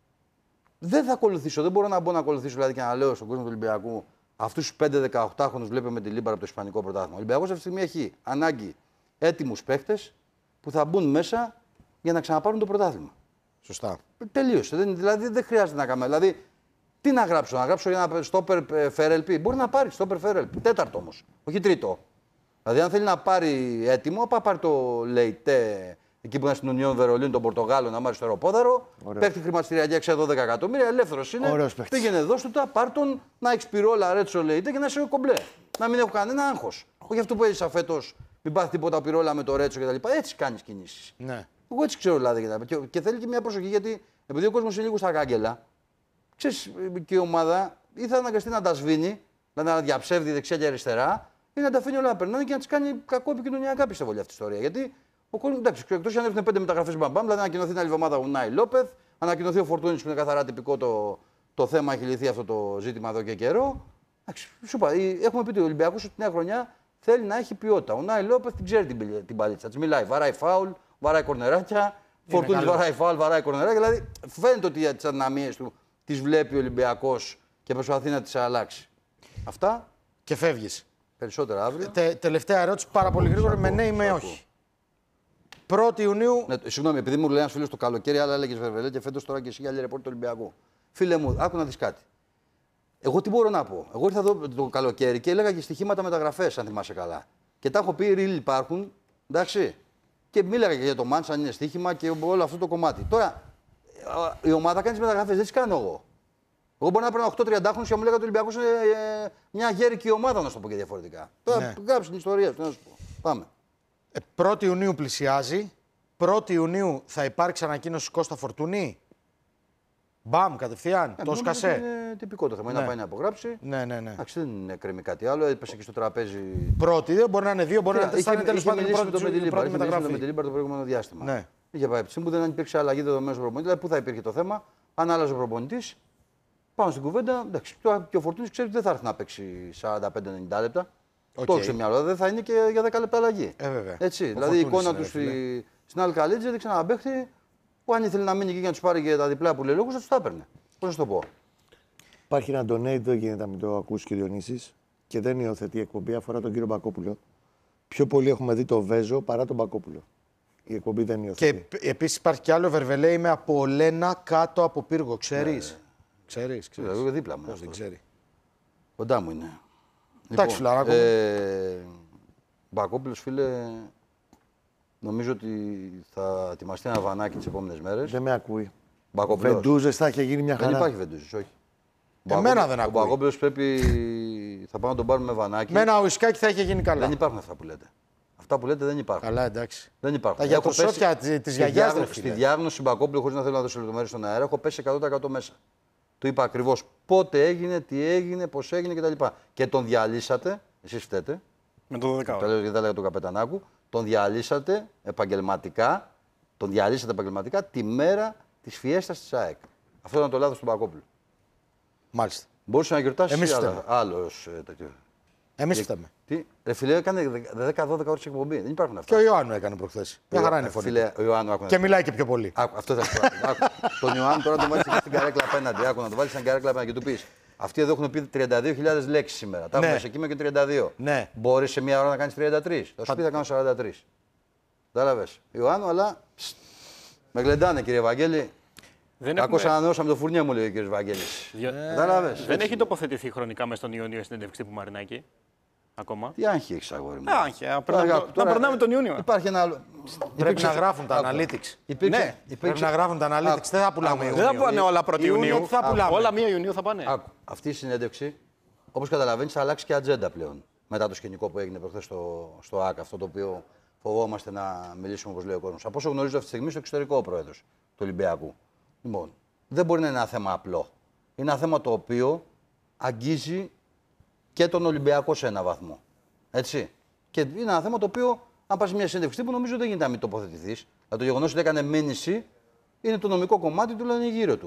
Δεν θα ακολουθήσω, δεν μπορώ να μπω να ακολουθήσω δηλαδή, και να λέω στον κόσμο του Ολυμπιακού αυτούς τους πέντε δεκαοκτάχρονους βλέπουμε με τη Λίμπαρα από το Ισπανικό πρωτάθλημα. Ο Ολυμπιακός αυτή τη στιγμή έχει ανάγκη έτοιμους παίκτες που θα μπουν μέσα για να ξαναπάρουν το πρωτάθλημα. Σωστά. Τελείωσε. Δεν, δηλαδή δεν χρειάζεται να κάνουμε. Δηλαδή, τι να γράψω, να γράψω για ένα στόπερ Φερελπί. Μπορεί να πάρει στόπερ Φερελπί. Τέταρτο όμως, όχι τρίτο. Δηλαδή, αν θέλει να πάρει έτοιμο, θα πάρει το Λεϊτέ εκεί που είναι στην Ουνιόν Βερολίνου, τον Πορτογάλο, να μάθει στο αεροπόδαρο. Παίρνει χρηματιστηριακή αξία δώδεκα εκατομμύρια, ελεύθερο είναι. Πήγαινε εδώ του τα, πάρ τον να έχει πυρόλα Ρέτσο Λεϊτέ και να είσαι κομπλέ. Να μην έχω κανένα άγχος. Όχι αυτό που έζησα φέτος, μην πάθει τίποτα πυρόλα με το Ρέτσο κτλ. Έτσι κάνει κινήσεις. Ναι. Εγώ έτσι ξέρω δηλαδή. Και, και θέλει και μια προσοχή γιατί επειδή ο κόσμος είναι λίγο στα κάγκελα, ξέρεις και η ομάδα ή θα αναγκαστεί να τα σβήνει, να διαψεύδει δεξιά και αριστερά, ή να τα αφήνει όλα να περνάνε και να τις κάνει κακό επικοινωνιακά, πιστεύω, όλη αυτή η ιστορία. Γιατί ο κόσμος, εντάξει, εκτός αν έρθουν πέντε μεταγραφές μπαμπάμ, δηλαδή ανακοινωθεί την άλλη εβδομάδα ο Νάι Λόπεθ, ανακοινωθεί ο Φορτούνης που είναι καθαρά τυπικό το, το θέμα, έχει λυθεί αυτό το ζήτημα εδώ και καιρό. Εντάξει, σου είπα, έχουμε πει ότι ο Ολυμπιακός ότι τη νέα χρονιά θέλει να έχει ποιότητα. Ο Νάι Λόπεθ την ξέρει την, την παλίτσα, τη μιλάει, βαράει φάουλ, βαράει κορνεράκια. Φορτούνης βαράει φάουλ, βαράει κορνεράκια. Δηλαδή φαίνεται ότι τις αδυναμίες του τις βλέπει ο Ολυμπιακός και προσπαθεί να τις αλλάξει. Αυτά. Και φεύγεις. Περισσότερα αύριο. Τε, τελευταία ερώτηση, πάρα πολύ γρήγορα, με ναι ή με όχι. πρώτη Ιουνίου. Ναι, συγγνώμη, επειδή μου λέει ένα φίλο το καλοκαίρι, άλλα έλεγε Βερβελέ και φέτος τώρα και εσύ για άλλη ρεπόρτη του Ολυμπιακού. Φίλε μου, άκου να δεις κάτι. Εγώ τι μπορώ να πω. Εγώ ήρθα εδώ το καλοκαίρι και έλεγα και στοιχήματα μεταγραφές, αν θυμάσαι καλά. Και τα έχω πει, ρίλ υπάρχουν, εντάξει. Και μίλαγα και για το Μάντς, αν είναι στοίχημα και όλο αυτό το κομμάτι. Τώρα, η ομάδα κάνει τις μεταγραφές, δεν τις κάνω εγώ. Εγώ μπορεί να παίρνω οκτώ τριάντα χρόνους και μου λέγανε ότι ο Ολυμπιακός είναι ε, μια γέρικη ομάδα, να σου το πω και διαφορετικά. Τώρα, ναι. Γράψει την ιστορία σου, να σου πω. Πάμε. Ε, πρώτη Ιουνίου πλησιάζει. πρώτη Ιουνίου θα υπάρξει ανακοίνωση Κώστα Φορτούνη. Μπαμ, κατευθείαν. Ε, το σκασέ. Είναι τυπικό το θέμα. Ναι. Είναι να πάει να υπογράψει. Ναι, ναι, ναι. Εντάξει, δεν κρέμει κάτι άλλο. Έπεσε και στο τραπέζι. Πρώτη, δεν μπορεί να είναι δύο, μπορεί να είναι τέσσερα. Τέλος πάντων, πρώτη μεταγραφή. Με τη Λίμπαρ το προηγούμενο διάστημα. Ναι. Είχε πάει που δεν υπήρξε αλλαγή δεδομένου του προπονητή. Δηλαδή, πού θα υπήρχε το θέμα, αν άλλαζε ο προπονητή. Πάνω στην κουβέντα. Εντάξει, και ο Φορτούνης ξέρει ότι δεν θα έρθει να παίξει σαράντα πέντε ενενήντα λεπτά. Okay. Το έχει σε μυαλό. Δεν θα είναι και για δέκα λεπτά αλλαγή. Ε, βέβαια. Έτσι. Ο δηλαδή η εικόνα του στη... στην Αλκαλίτζη έδειξε έναν παίχτη που αν ήθελε να μείνει εκεί και να του πάρει και τα διπλά που λέει λόγω, θα του τα έπαιρνε. Πώς να σου το πω. Υπάρχει ένα donate, δεν γίνεται να μην το ακούσει και ο Διονύσης και δεν υιοθετεί η εκπομπή, αφορά τον κύριο Μπακόπουλο. Πιο πολύ έχουμε δει το Βέζο παρά τον Μπακόπουλο. Η εκπομπή δεν υιοθετεί. Και επίσης υπάρχει κι άλλο Βερβελέ, είμαι από Λένα κάτω από Πύργο. Ξέρεις. Ξέρεις. Ξέρεις. Εγώ δίπλα μου. Πώς δεν ξέρει. Κοντά μου είναι. Εντάξει, λοιπόν, φιλαράκο. Ε, Μπακόπουλος, φίλε, νομίζω ότι θα ετοιμαστεί ένα βανάκι τις επόμενες μέρες. Δεν με ακούει. Μπακόπουλος. Βεντούζες θα είχε γίνει μια χαρά. Δεν υπάρχει Βεντούζες, όχι. Εμένα δεν ακούει. Ο Μπακόπουλος πρέπει. Θα πάμε να τον πάρουμε βανάκι. Με ένα ουισκάκι θα είχε γίνει καλά. Δεν υπάρχουν αυτά που λέτε. Αυτά που λέτε δεν υπάρχουν. Καλά, εντάξει. Δεν υπάρχουν. Τα γιατροσόφια τη γιαγιά δεν Στη διάγνωση Μπακόπουλου, χωρίς να θέλω να δώσω λεπτομέρειες στον αέρα, έχω πέσει εκατό τοις εκατό μέσα. Του είπα ακριβώς πότε έγινε, τι έγινε, πώς έγινε κτλ. Και τον διαλύσατε, εσείς φταίτε. Με το δώδεκα ώρα. Το λέω γιατί δεν λέγα του Καπετανάκου. Τον διαλύσατε επαγγελματικά, τον διαλύσατε επαγγελματικά τη μέρα της φιέστας της ΑΕΚ. Αυτό ήταν το λάθος του Μπακόπουλου. Μάλιστα. Μπορούσε να γιορτάσει Εμείς άλλα, άλλος τέτοιο. Εμείς φταίμε. Τι, ρε φίλε, έκανε δέκα δώδεκα ώρες εκπομπή. Δεν υπάρχουν αυτά. Και ο Ιωάννου έκανε προχθές. Μια χαρά είναι η φωνή. Φίλε, ο Ιωάννου, άκου, και μιλάει και πιο πολύ. Άκου, αυτό θα σου πω. Τον Ιωάννου τώρα τον βάλει στην καρέκλα απέναντι. Άκου να τον βάλει στην καρέκλα απέναντι και του πει: αυτοί εδώ έχουν πει τριάντα δύο χιλιάδες λέξεις σήμερα. Τα έχουμε σε κείμενο και τριάντα δύο. Ναι. Μπορεί σε μία ώρα να κάνει τριάντα τρία. Θα σου πει θα κάνω σαράντα τρία. Κατάλαβε. Ιωάννου, αλλά. Με γλεντάνε κύριε Βαγγέλη. Κακώς ανανεώσαμε το φουρνιέ μου, λέει ο κ. Βαγγέλης. Κατάλαβες. Δεν έχει τοποθετηθεί χρονικά μες στον Ιούνιο στην συνέντευξη του Μαρινάκη. Ακόμα. Τι άγχη έχεις, αγόρι μου. Άγχη. Να περνάμε τον Ιούνιο. Υπάρχει ένα άλλο. Πρέπει να γράφουν τα analytics. Ναι, πρέπει να γράφουν τα analytics. Δεν θα πουλάμε Ιούνιο. Δεν θα πάνε όλα πρώτη Ιουνίου. Όλα μία Ιουνίου θα πάνε. Αυτή η συνέντευξη, όπως καταλαβαίνεις, θα αλλάξει και ατζέντα πλέον. Μετά το σκηνικό που έγινε προχθές στο ΑΚ, αυτό το οποίο φοβόμαστε να μιλήσουμε όπως λέει ο κόσμος. Από όσο γνωρίζω αυτή τη στιγμή στο εξωτερικό ο πρόεδρος του Ολυμπιακού. Λοιπόν, δεν μπορεί να είναι ένα θέμα απλό. Είναι ένα θέμα το οποίο αγγίζει και τον Ολυμπιακό σε έναν βαθμό. Έτσι. Και είναι ένα θέμα το οποίο, αν πας σε μια συνέντευξη που νομίζω δεν γίνεται να μην τοποθετηθείς. Δηλαδή το γεγονός ότι έκανε μήνυση είναι το νομικό κομμάτι του, λένε γύρω του.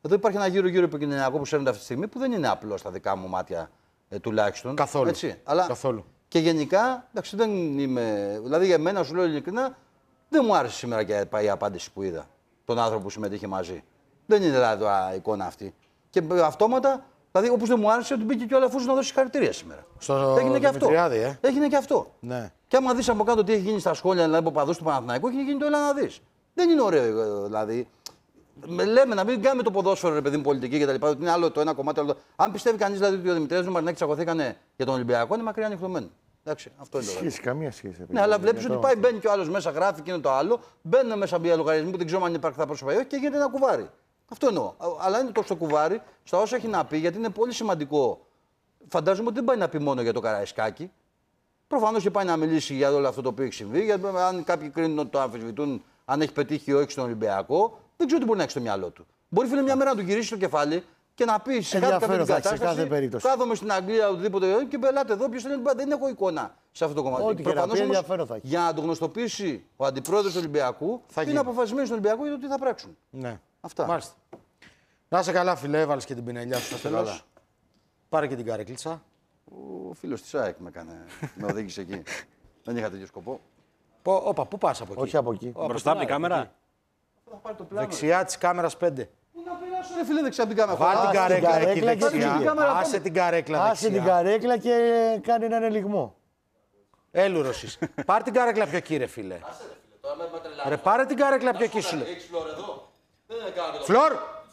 Εδώ υπάρχει ένα γύρω-γύρω επικοινωνιακό που σέρνεται αυτή τη στιγμή που δεν είναι απλό στα δικά μου μάτια ε, τουλάχιστον. Καθόλου. Έτσι. Αλλά Καθόλου. και γενικά, εντάξει, δεν είμαι. Δηλαδή για μένα, σου λέω ειλικρινά, δεν μου άρεσε σήμερα και η απάντηση που είδα. Τον άνθρωπο που συμμετείχε μαζί. Δεν είναι δηλαδή η εικόνα αυτή. Και αυτόματα, δηλαδή όπως δεν μου άρεσε ότι μπήκε και ο Αλαφούζος να δώσει συγχαρητήρια σήμερα. Στο Έγινε και αυτό. Ε? Έγινε και αυτό. Ναι. Και άμα δεις από κάτω τι έχει γίνει στα σχόλια δηλαδή, από παδούς του Παναθηναϊκού, έχει γίνει το έλα να δεις. Δεν είναι ωραίο δηλαδή. Λέμε να μην κάνουμε το ποδόσφαιρο, ρε παιδί μου, πολιτική κτλ. Ότι είναι άλλο το ένα κομμάτι, άλλο το. Αν πιστεύει κανείς δηλαδή ότι ο Δημητρέας και ο Μαρινάκης τσακωθήκανε για τον Ολυμπιακό, είναι μακριά ανοιχτωμένο. Εντάξει, αυτό είναι το σχέση, καμία σχέση. Ναι, αλλά βλέπει ότι πάει, μπαίνει και ο άλλο μέσα, γράφει και είναι το άλλο. Μπαίνουν μέσα από λογαριασμοί που δεν ξέρουμε αν υπάρχει τα πρόσωπα ή όχι και γίνεται ένα κουβάρι. Αυτό εννοώ. Αλλά είναι τόσο κουβάρι στα όσα έχει να πει, γιατί είναι πολύ σημαντικό. Φαντάζομαι ότι δεν πάει να πει μόνο για το Καραϊσκάκι. Προφανώς και πάει να μιλήσει για όλο αυτό το οποίο έχει συμβεί. Γιατί αν κάποιοι κρίνουν ότι το αμφισβητούν, αν έχει πετύχει ή όχι στον Ολυμπιακό, δεν ξέρω τι μπορεί να έχει στο μυαλό του. Μπορεί φίλε μια μέρα να του γυρίσει το κεφάλι και να πει σε κάθε κατάσταση. Κάθομαι στην Αγγλία, οτιδήποτε και πελάτε εδώ. Ποιο θέλει, δεν έχω εικόνα σε αυτό το κομμάτι. Προφανώς όμως, για να το γνωστοποιήσει ο αντιπρόεδρος του Ολυμπιακού, θα είναι αποφασισμένοι στον Ολυμπιακό για το τι θα πράξουν. Ναι. Αυτά. Μάλιστα. Να είσαι καλά, φιλέ, έβαλε και την πινελιά σου στο τέλος. Πάρε και την καρέκλιτσα. Ο φίλος της ΑΕΚ με έκανε, με οδήγησε εκεί. Δεν είχα τέτοιο σκοπό. Όπα, πού πας από εκεί? Όχι από εκεί. Μπροστά από την κάμερα. Δεξιά της κάμερας πέντε. Πού να περάσω, ρε φίλε, δεξιά από την κάμερα. Βάλ την καρέκλα εκεί δεξιά. Άσε την καρέκλα δεξιά. Άσε την καρέκλα και κάνει έναν ελιγμό. Έλουρος. Πάρε την καρέκλα πιο εκεί, ρε φίλε. Ρε, πάρε την καρέκλα πιο εκεί, σου λέει. Φλόρ!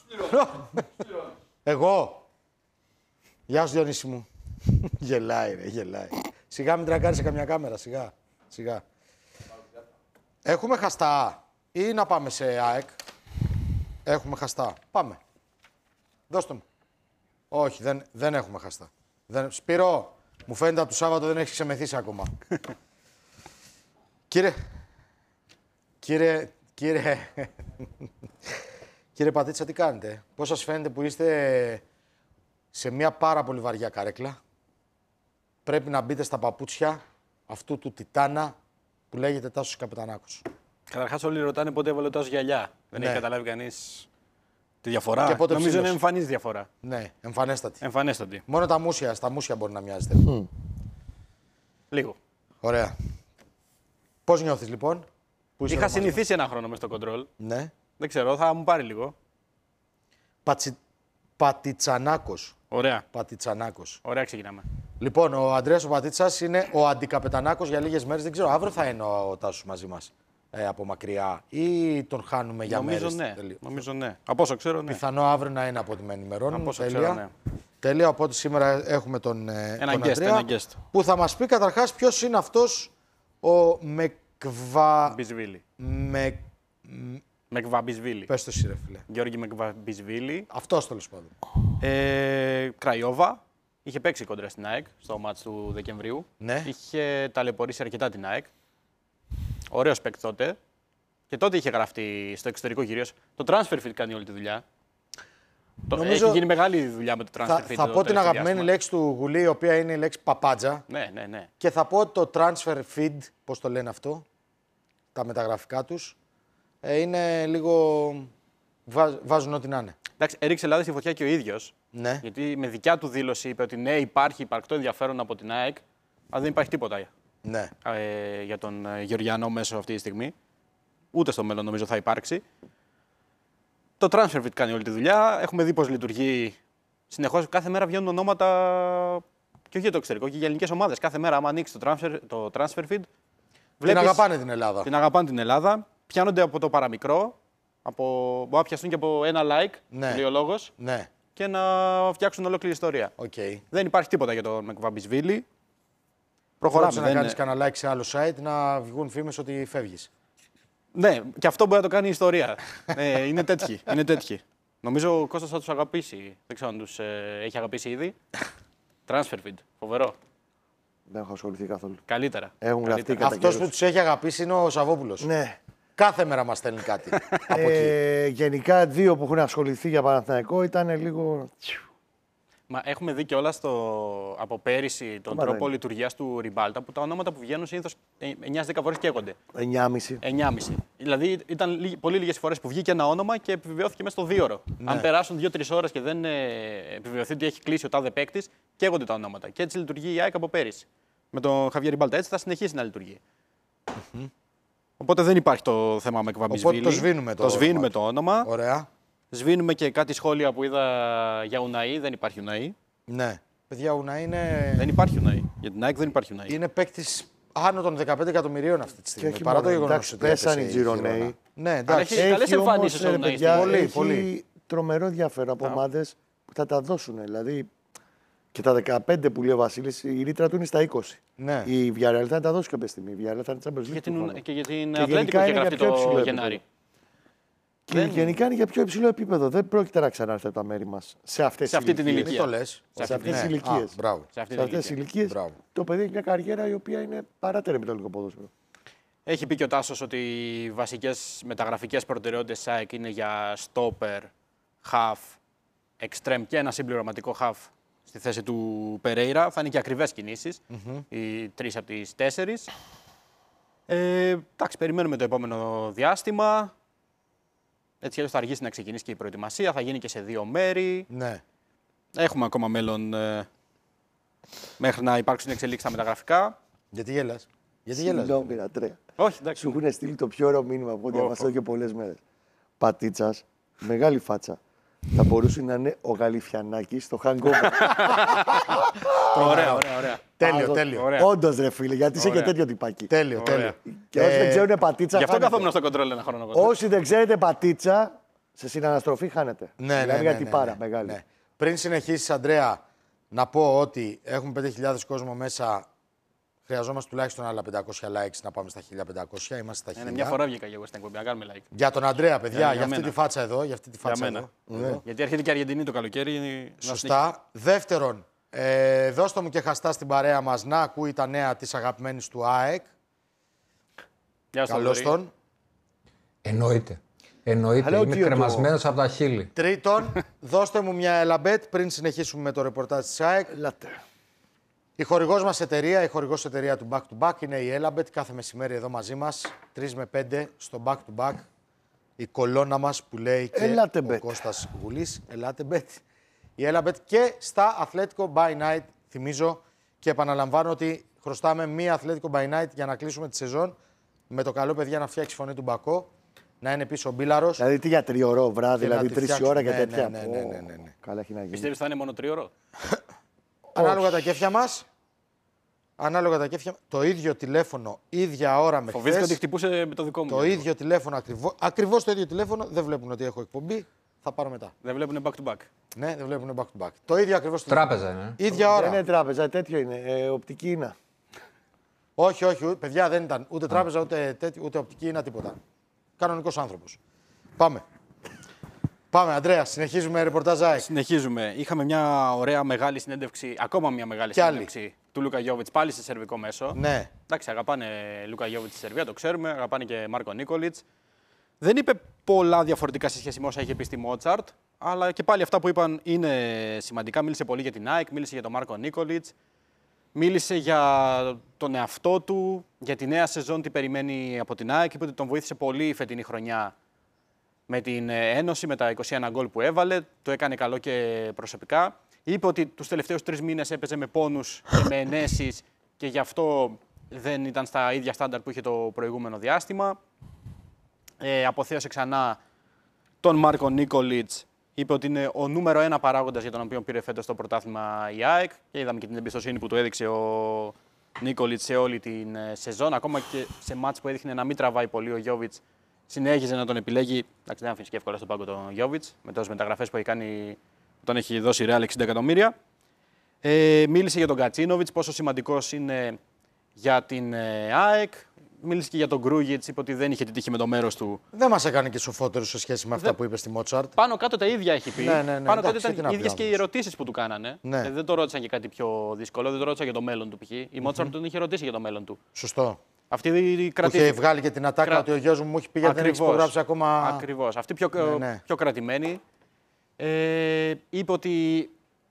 Εγώ. Γεια σου, Διονύση μου. Γελάει, ρε, γελάει. Σιγά μην τρακάρει σε καμιά κάμερα, σιγά. Σιγά. Έχουμε χαστά ή να πάμε σε ΑΕΚ? Έχουμε χαστά. Πάμε. Δώστε μου. Όχι, δεν, δεν έχουμε χαστά. Δεν... Σπύρο, μου φαίνεται από το Σάββατο δεν έχει ξεμεθύσει ακόμα. Κύριε... Κύριε... Κύριε... Κύριε Πατήτσα, τι κάνετε? Πώς σας φαίνεται που είστε σε μια πάρα πολύ βαριά καρέκλα? Πρέπει να μπείτε στα παπούτσια αυτού του τιτάνα που λέγεται Τάσος Καπετανάκος. Καταρχάς όλοι ρωτάνε πότε έβαλε τόσο γυαλιά. Δεν Ναι. έχει καταλάβει κανείς τη διαφορά. Και πότε Νομίζω ψήλωσε. είναι εμφανής διαφορά. Ναι, εμφανέστατη. Εμφανέστατη. Μόνο τα μουσια, στα μουσια μπορεί να μοιάζετε. Mm. Λίγο. Ωραία. Πώς νιώθεις λοιπόν? Που είσαι Είχα εδώ μαζί συνηθίσει ένα χρόνο μες στο κοντρόλ. μας? Ναι. Δεν ξέρω, θα μου πάρει λίγο. Πατσι... Πατιτσανάκος. Ωραία. Πατιτσανάκος. Ωραία, ξεκινάμε. Λοιπόν, ο Ανδρέας ο Πατίτσας είναι ο αντικαπετανάκος για λίγες μέρες. Δεν ξέρω, αύριο θα είναι ο, ο Τάσος μαζί μας ε, από μακριά ή τον χάνουμε για Νομίζω μέρες? ναι. Τελείω. Νομίζω ναι. Από όσο ξέρω, ναι. Πιθανό αύριο να είναι από ό,τι με ενημερώνουν. Από όσο Τέλεια. ξέρω, ναι. Τέλεια, οπότε σήμερα έχουμε τον, ε, Ένα τον guest, Ανδρέα, ένα guest. που θα μας πει καταρχάς ποιος είναι αυτός ο Μεκβα... Μπισβίλη. Με... Μεκβαμπισβίλη. Πες το εσύ ρε φίλε. Γιώργη Μεκβαμπισβίλη. Αυτός τέλος πάντων. Ε, Κραϊόβα. Είχε παίξει κόντρα στην ΑΕΚ στο μάτς του Δεκεμβρίου. Ναι. Είχε ταλαιπωρήσει αρκετά την ΑΕΚ. Ωραίος παίκτη τότε. Και τότε είχε γραφτεί στο εξωτερικό κυρίως. Το transfer feed κάνει όλη τη δουλειά. Νομίζω... Έχει γίνει μεγάλη δουλειά με το transfer Θα, feed. θα πω την αγαπημένη λέξη του Γουλή, η οποία είναι η λέξη παπάντζα. Ναι, ναι, ναι. Και θα πω ότι το transfer feed, πώς το λένε αυτό, τα μεταγραφικά τους, ε, είναι λίγο... Βάζ, βάζουν ό,τι να είναι. Εντάξει, έριξε Ελλάδα στη φωτιά και ο ίδιος. Ναι. Γιατί με δικιά του δήλωση είπε ότι ναι, υπάρχει υπαρκτό ενδιαφέρον από την ΑΕΚ, αλλά δεν υπάρχει τίποτα Ναι. ε, για τον ε, Γεωργιανό μέσο αυτή τη στιγμή. Ούτε στο μέλλον νομίζω θα υπάρξει. Το TransferFit κάνει όλη τη δουλειά. Έχουμε δει πώς λειτουργεί συνεχώς. Κάθε μέρα βγαίνουν ονόματα και όχι για το εξωτερικό, και για ελληνικές ομάδες. Κάθε μέρα, άμα ανοίξει το, transfer, το TransferFit. Την αγαπάνε την Ελλάδα. Την αγαπάνε την Ελλάδα. Πιάνονται από το παραμικρό. Από, μπορεί να πιαστούν και από ένα like, Ναι. λέει ο λόγος, Ναι. και να φτιάξουν ολόκληρη ιστορία. Okay. Δεν υπάρχει τίποτα για τον Μεκβαμπισβίλη. Προχωράμε. Προχωράμε. Να δεν... κάνεις κανένα like σε άλλο site, να βγουν φήμες ότι φεύγεις. Ναι, και αυτό μπορεί να το κάνει η ιστορία. ε, είναι τέτοιοι. Είναι τέτοιοι. Νομίζω ο Κώστας θα τους αγαπήσει. Δεν ξέρω αν τους ε, έχει αγαπήσει ήδη. TransferFeed. Φοβερό. Δεν έχω ασχοληθεί καθόλου. Καλύτερα. Έχουν γραφτεί Καλύτερα. κατά Αυτός που καιρούς. τους έχει αγαπήσει είναι ο Σαββόπουλος. Ναι. Κάθε μέρα μας στέλνει κάτι από εκεί. Ε, γενικά, δύο που έχουν ασχοληθεί για Παναθηναϊκό ήταν λίγο. Μα έχουμε δει κιόλας από πέρυσι τον Μα τρόπο δεν. λειτουργίας του Ριμπάλτα που τα ονόματα που βγαίνουν συνήθως εννιά δέκα φορές καίγονται. εννιά κόμμα πέντε. εννιά κόμμα πέντε. Δηλαδή ήταν λίγοι, πολύ λίγες φορές που βγήκε ένα όνομα και επιβεβαιώθηκε μέσα στο δύο ώρο. Ναι. Αν περάσουν δύο τρεις ώρες και δεν ε, επιβεβαιωθεί ότι έχει κλείσει ο τάδε παίκτης, καίγονται τα ονόματα. Και έτσι λειτουργεί η ΑΕΚ από πέρυσι. Με τον Χαβιέ Ριμπάλτα έτσι θα συνεχίσει να λειτουργεί. Mm-hmm. Οπότε δεν υπάρχει το θέμα με Κβαμπισβίλη. Οπότε το σβήνουμε το, το, σβήνουμε όνομα. το όνομα. Ωραία. Σβήνουμε και κάτι σχόλια που είδα για Ουναή. Δεν υπάρχει Ουναή. Ναι. Παιδιά, ο Ουναή είναι. Δεν υπάρχει Ουναή. Για την ΑΕΚ δεν υπάρχει Ουναή. Είναι παίκτη άνω των δεκαπέντε εκατομμυρίων αυτή τη στιγμή. Παρά το γεγονό ότι πέσαν οι Τζιρονέοι. Ναι, εντάξει. Έχει καλές εμφανίσεις ο ρε Ουναή. παιδιά, Πολύ, έχει πολύ. τρομερό ενδιαφέρον από ομάδες που θα τα δώσουν. Δηλαδή και τα δεκαπέντε που λέει ο Βασίλης, η ρήτρα του είναι στα είκοσι. Ναι. Η Villarreal θα τα δώσει κάποια στιγμή. Η Villarreal θα είναι Champions League. Για του την, χρόνου. και για την Και Ατλέτικο γενικά είχε είναι γραφτεί για πιο υψηλό το επίπεδο. Γενάρη. Και δεν- γενικά είναι για πιο υψηλό επίπεδο. Δεν πρόκειται να ξανάρθει από τα μέρη μας σε αυτές Σε αυτή τις την ηλικίες. Μην ηλικία. το λε. Σε Σε αυτή αυτές την- τις ηλικίες. Μπράβο. Σε αυτή Σε την αυτές τις ηλικία. ηλικίες Μπράβο. το παιδί έχει μια καριέρα η οποία είναι παράτερη με το ελληνικό ποδόσφαιρο. Έχει πει και ο Τάσος ότι οι βασικές μεταγραφικές προτεραιότητες της ΑΕΚ είναι για στόπερ, half, extreme και ένα συμπληρωματικό half στη θέση του Περέιρα. Θα είναι και ακριβές κινήσεις, οι τρεις από τις τέσσερις. Ε, εντάξει, περιμένουμε το επόμενο διάστημα. Έτσι αλλιώς θα αργήσει να ξεκινήσει και η προετοιμασία, θα γίνει και σε δύο μέρη. Ναι. Έχουμε ακόμα μέλλον ε, μέχρι να υπάρξουν εξελίξεις στα μεταγραφικά. Γιατί γέλα. Γιατί γέλα. Συγγνώμη, Αντρέα. Όχι, εντάξει. Σου έχουν στείλει το πιο ωραίο μήνυμα που Ω, διαβαστώ ω. και πολλές μέρες. Πατίτσας, μεγάλη φάτσα. Θα μπορούσε να είναι ο Γαλιφιανάκης στο hangover. Ωραία, ωραία, ωραία. Τέλειο, Άδω- τέλειο. Ωραία. Όντως ρε φίλε, γιατί είσαι και Ωραία. τέτοιο τυπάκι. Τέλειο, Ωραία. τέλειο. Και όσοι Ε, δεν ξέρουν πατίτσα, Γι' αυτό χάνετε. καθόμουν στο κοντρόλ ένα χρόνο. εγώ. Όσοι δεν ξέρετε πατίτσα, σε συναναστροφή χάνετε. Ναι, ναι, Μιλάμε ναι, για ναι, τυπάρα ναι, μεγάλη. ναι. Πριν συνεχίσει, Αντρέα, να πω ότι έχουμε πέντε χιλιάδες κόσμο μέσα. Χρειαζόμαστε τουλάχιστον άλλα πεντακόσια likes να πάμε στα χίλια πεντακόσια. Είμαστε στα Είναι χίλια. μια φορά βγήκα και εγώ στην εκπομπή. Να κάνουμε like. Για τον Αντρέα, παιδιά, Για- για, για αυτή μένα. τη φάτσα εδώ. Για αυτή τη Για φάτσα μένα. εδώ. εδώ. Γιατί έρχεται και η Αργεντινή το καλοκαίρι. να Σωστά. Δεύτερον, ε, δώστε μου και χαστά στην παρέα μας να ακούει τα νέα της αγαπημένης του ΑΕΚ. Γεια σου, Καλώς Θοδωρή. τον. Εννοείται. Εννοείται. Hello, Είμαι Gio, κρεμασμένος από τα χείλη. Τρίτον, δώστε μου μια ελαμπέτ πριν συνεχίσουμε με το ρεπορτάζ της ΑΕΚ. Ελάτε. Η χορηγός μας εταιρεία, η χορηγός εταιρεία του Back to Back είναι η Elabet. Κάθε μεσημέρι εδώ μαζί μας, τρεις με πέντε στο Back to Back. Η κολόνα μας που λέει και Ελάτε, ο Bet. Κώστας Γουλής. Ελάτε Bet. Η Elabet και στα Atletico by Night, θυμίζω και επαναλαμβάνω ότι χρωστάμε μία Atletico by Night για να κλείσουμε τη σεζόν. Με το καλό, παιδιά, να φτιάξει φωνή του Μπακό, να είναι πίσω ο Μπίλαρος. Δηλαδή τι για τριωρό βράδυ, Και να δηλαδή τη τρεις φτιάξουμε. ώρα και Ναι, τέτοια. ναι, ναι, ναι, ναι, ναι, ναι. Καλά έχει να γίνει. Πιστεύεις θα είναι μόνο τρίωρο. Ανάλογα τα κέφια μας. Ανάλογα τα κέφια. Το ίδιο τηλέφωνο, ίδια ώρα με Φοβήθηκα ότι χθες. χτυπούσε με το δικό μου. Το ίδιο τηλέφωνο, ακριβώς, ακριβώς το ίδιο τηλέφωνο. Δεν βλέπουν ότι έχω εκπομπή. Θα πάρω μετά. Δεν βλέπουν back to back. Ναι, δεν βλέπουν back to back. Το ίδιο ακριβώς τηλέφωνο. Τράπεζα είναι. ε. Ίδια Δεν ώρα. είναι τράπεζα, τέτοιο είναι. Ε, οπτική είναι. Όχι, όχι, ούτε- παιδιά δεν ήταν ούτε τράπεζα, ούτε, τέτοιο, ούτε οπτική είναι τίποτα. Κανονικός άνθρωπος. Πάμε. Πάμε, Αντρέα, συνεχίζουμε ρεπορτάζ ΑΕΚ. Συνεχίζουμε. Είχαμε μια ωραία μεγάλη συνέντευξη, ακόμα μια μεγάλη Κι άλλη. συνέντευξη του Λούκα Γιώβιτς πάλι σε σερβικό μέσο. Ναι. Εντάξει, αγαπάνε Λούκα Γιώβιτς στη Σερβία, το ξέρουμε. Αγαπάνε και Μάρκο Νίκολιτς. Δεν είπε πολλά διαφορετικά σε σχέση με όσα είχε πει στη Μότσαρτ, αλλά και πάλι αυτά που είπαν είναι σημαντικά. Μίλησε πολύ για την ΑΕΚ, μίλησε για τον Μάρκο Νίκολιτς, μίλησε για τον εαυτό του, για τη νέα σεζόν, τι περιμένει από την ΑΕΚ. Είπε ότι τον βοήθησε πολύ η φετινή χρονιά με την Ένωση, με τα είκοσι ένα γκολ που έβαλε. Το έκανε καλό και προσωπικά. Είπε ότι τους τελευταίους τρεις μήνες έπαιζε με πόνους και με ενέσεις και γι' αυτό δεν ήταν στα ίδια στάνταρ που είχε το προηγούμενο διάστημα. Ε, αποθέωσε ξανά τον Μάρκο Νίκολιτς. Είπε ότι είναι ο νούμερο ένα παράγοντας για τον οποίο πήρε φέτος το πρωτάθλημα η ΑΕΚ. Και είδαμε και την εμπιστοσύνη που του έδειξε ο Νίκολιτς σε όλη την ε, σεζόν. Ακόμα και σε μάτς που έδειχνε να μην τραβάει πολύ ο Γιώβιτς, συνέχιζε να τον επιλέγει. Εντάξει, δεν αφήνει και εύκολα στον πάγκο τον Γιώβιτς, με τόσες μεταγραφές που έχει κάνει, που τον έχει δώσει η Real εξήντα εκατομμύρια. Ε, μίλησε για τον Κατσίνοβιτς, πόσο σημαντικός είναι για την ε, ΑΕΚ. Μίλησε και για τον Γκρούγιτς, είπε ότι δεν είχε την τύχη με το μέρος του. Δεν μας έκανε και σοφότερους σε σχέση με αυτά Δεν- που είπε στη Μότσαρτ. Πάνω κάτω τα ίδια έχει πει. Ναι, ναι, ναι, Πάνω κάτω εντάξει, τι ήταν να οι πει ίδιες και οι όμως. ερωτήσεις που του κάνανε. Ναι. Ε, δεν το ρώτησαν για κάτι πιο δύσκολο, δεν το ρώτησαν για το μέλλον του π.χ. Η Μότσαρτ τον είχε ρωτήσει για το μέλλον του. Σωστό. Αυτή Που είχε κρατήθηκε. βγάλει και την ατάκα Κρα- ότι ο γιος μου μου έχει πει γιατί δεν έχει Ακριβώς. υπογράψει ακόμα. Ακριβώς. Αυτή πιο, Ναι, ναι. πιο κρατημένη. Ε, είπε ότι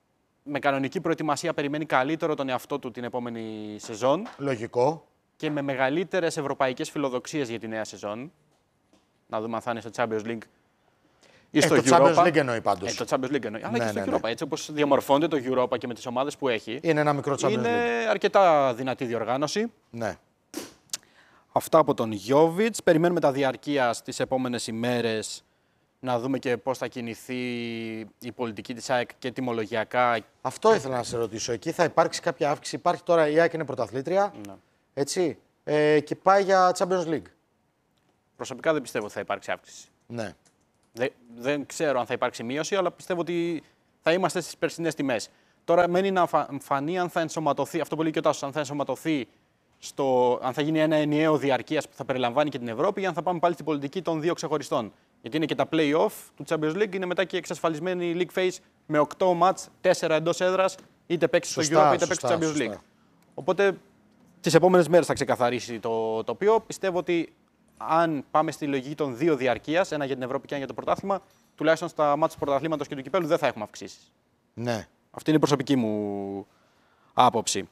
με κανονική προετοιμασία περιμένει καλύτερο τον εαυτό του την επόμενη σεζόν. Λογικό. Και με μεγαλύτερες ευρωπαϊκές φιλοδοξίες για τη νέα σεζόν. Να δούμε αν θα είναι στο Champions League ή στο ε, Europa. Το Champions League εννοεί πάντως. Ε, το Champions League εννοεί. Αλλά Ναι, και στο ναι, Europa. ναι. Έτσι όπως διαμορφώνεται το Europa και με τις ομάδες που έχει. Είναι ένα μικρό Champions Είναι League. αρκετά δυνατή διοργάνωση. Ναι. Αυτά από τον Γιόβιτς. Περιμένουμε τα διαρκεία στις επόμενες ημέρες να δούμε και πώς θα κινηθεί η πολιτική της ΑΕΚ και τιμολογιακά. Αυτό ήθελα να σε ρωτήσω. Εκεί θα υπάρξει κάποια αύξηση. Υπάρχει τώρα η ΑΕΚ είναι πρωταθλήτρια. Ναι. Έτσι. Ε, και πάει για Champions League. Προσωπικά δεν πιστεύω ότι θα υπάρξει αύξηση. Ναι. Δεν, δεν ξέρω αν θα υπάρξει μείωση, αλλά πιστεύω ότι θα είμαστε στις περσινές τιμές. Τώρα μένει να φα, φανεί αν θα ενσωματωθεί, αυτό που λέει και ο Τάσος, αν θα ενσωματωθεί, στο, αν θα γίνει ένα ενιαίο διαρκείας που θα περιλαμβάνει και την Ευρώπη ή αν θα πάμε πάλι στην πολιτική των δύο ξεχωριστών. Γιατί είναι και τα play-off του Champions League, είναι μετά και εξασφαλισμένη η League Phase με οκτώ μάτς, τέσσερα εντός έδρας, είτε παίξει στο Europa είτε παίξει στο Champions League. Οπότε τις επόμενες μέρες θα ξεκαθαρίσει το τοπίο. Πιστεύω ότι αν πάμε στη λογική των δύο διαρκείας, ένα για την Ευρώπη και ένα για το πρωτάθλημα, τουλάχιστον στα μάτς του πρωταθλήματος και του κυπέλλου δεν θα έχουμε αυξήσεις. Ναι. Αυτή είναι η προσωπική μου άποψη.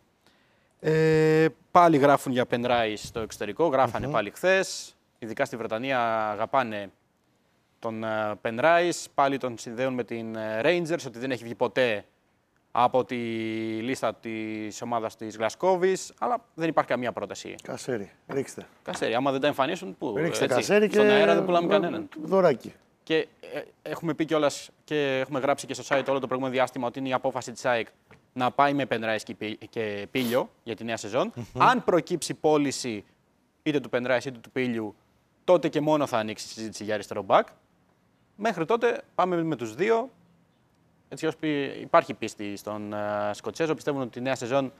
Ε, πάλι γράφουν για Penrice στο εξωτερικό, γράφανε mm-hmm. πάλι χθες. Ειδικά στη Βρετανία αγαπάνε τον Penrice, πάλι τον συνδέουν με την Rangers, ότι δεν έχει βγει ποτέ από τη λίστα της ομάδας της Γλασκόβης, αλλά δεν υπάρχει καμία πρόταση. Κασέρι, ρίξτε. Κασέρι, άμα δεν τα εμφανίσουν, πού, Ρίξτε έτσι, κασέρι και στον αέρα δεν πουλάμε κανέναν. Δωράκι. Και ε, έχουμε πει κιόλας και έχουμε γράψει και στο site όλο το προηγούμενο διάστημα ότι είναι η απόφαση της ΑΕΚ να πάει με Penrice και, και Πίλιο για τη νέα σεζόν. Mm-hmm. Αν προκύψει πώληση είτε του Penrice είτε του Πίλιου, τότε και μόνο θα ανοίξει η συζήτηση για αριστερό μπακ. Μέχρι τότε πάμε με τους δύο. Έτσι ώστε υπάρχει πίστη στον uh, Σκοτσέζο. Πιστεύουν ότι τη νέα σεζόν,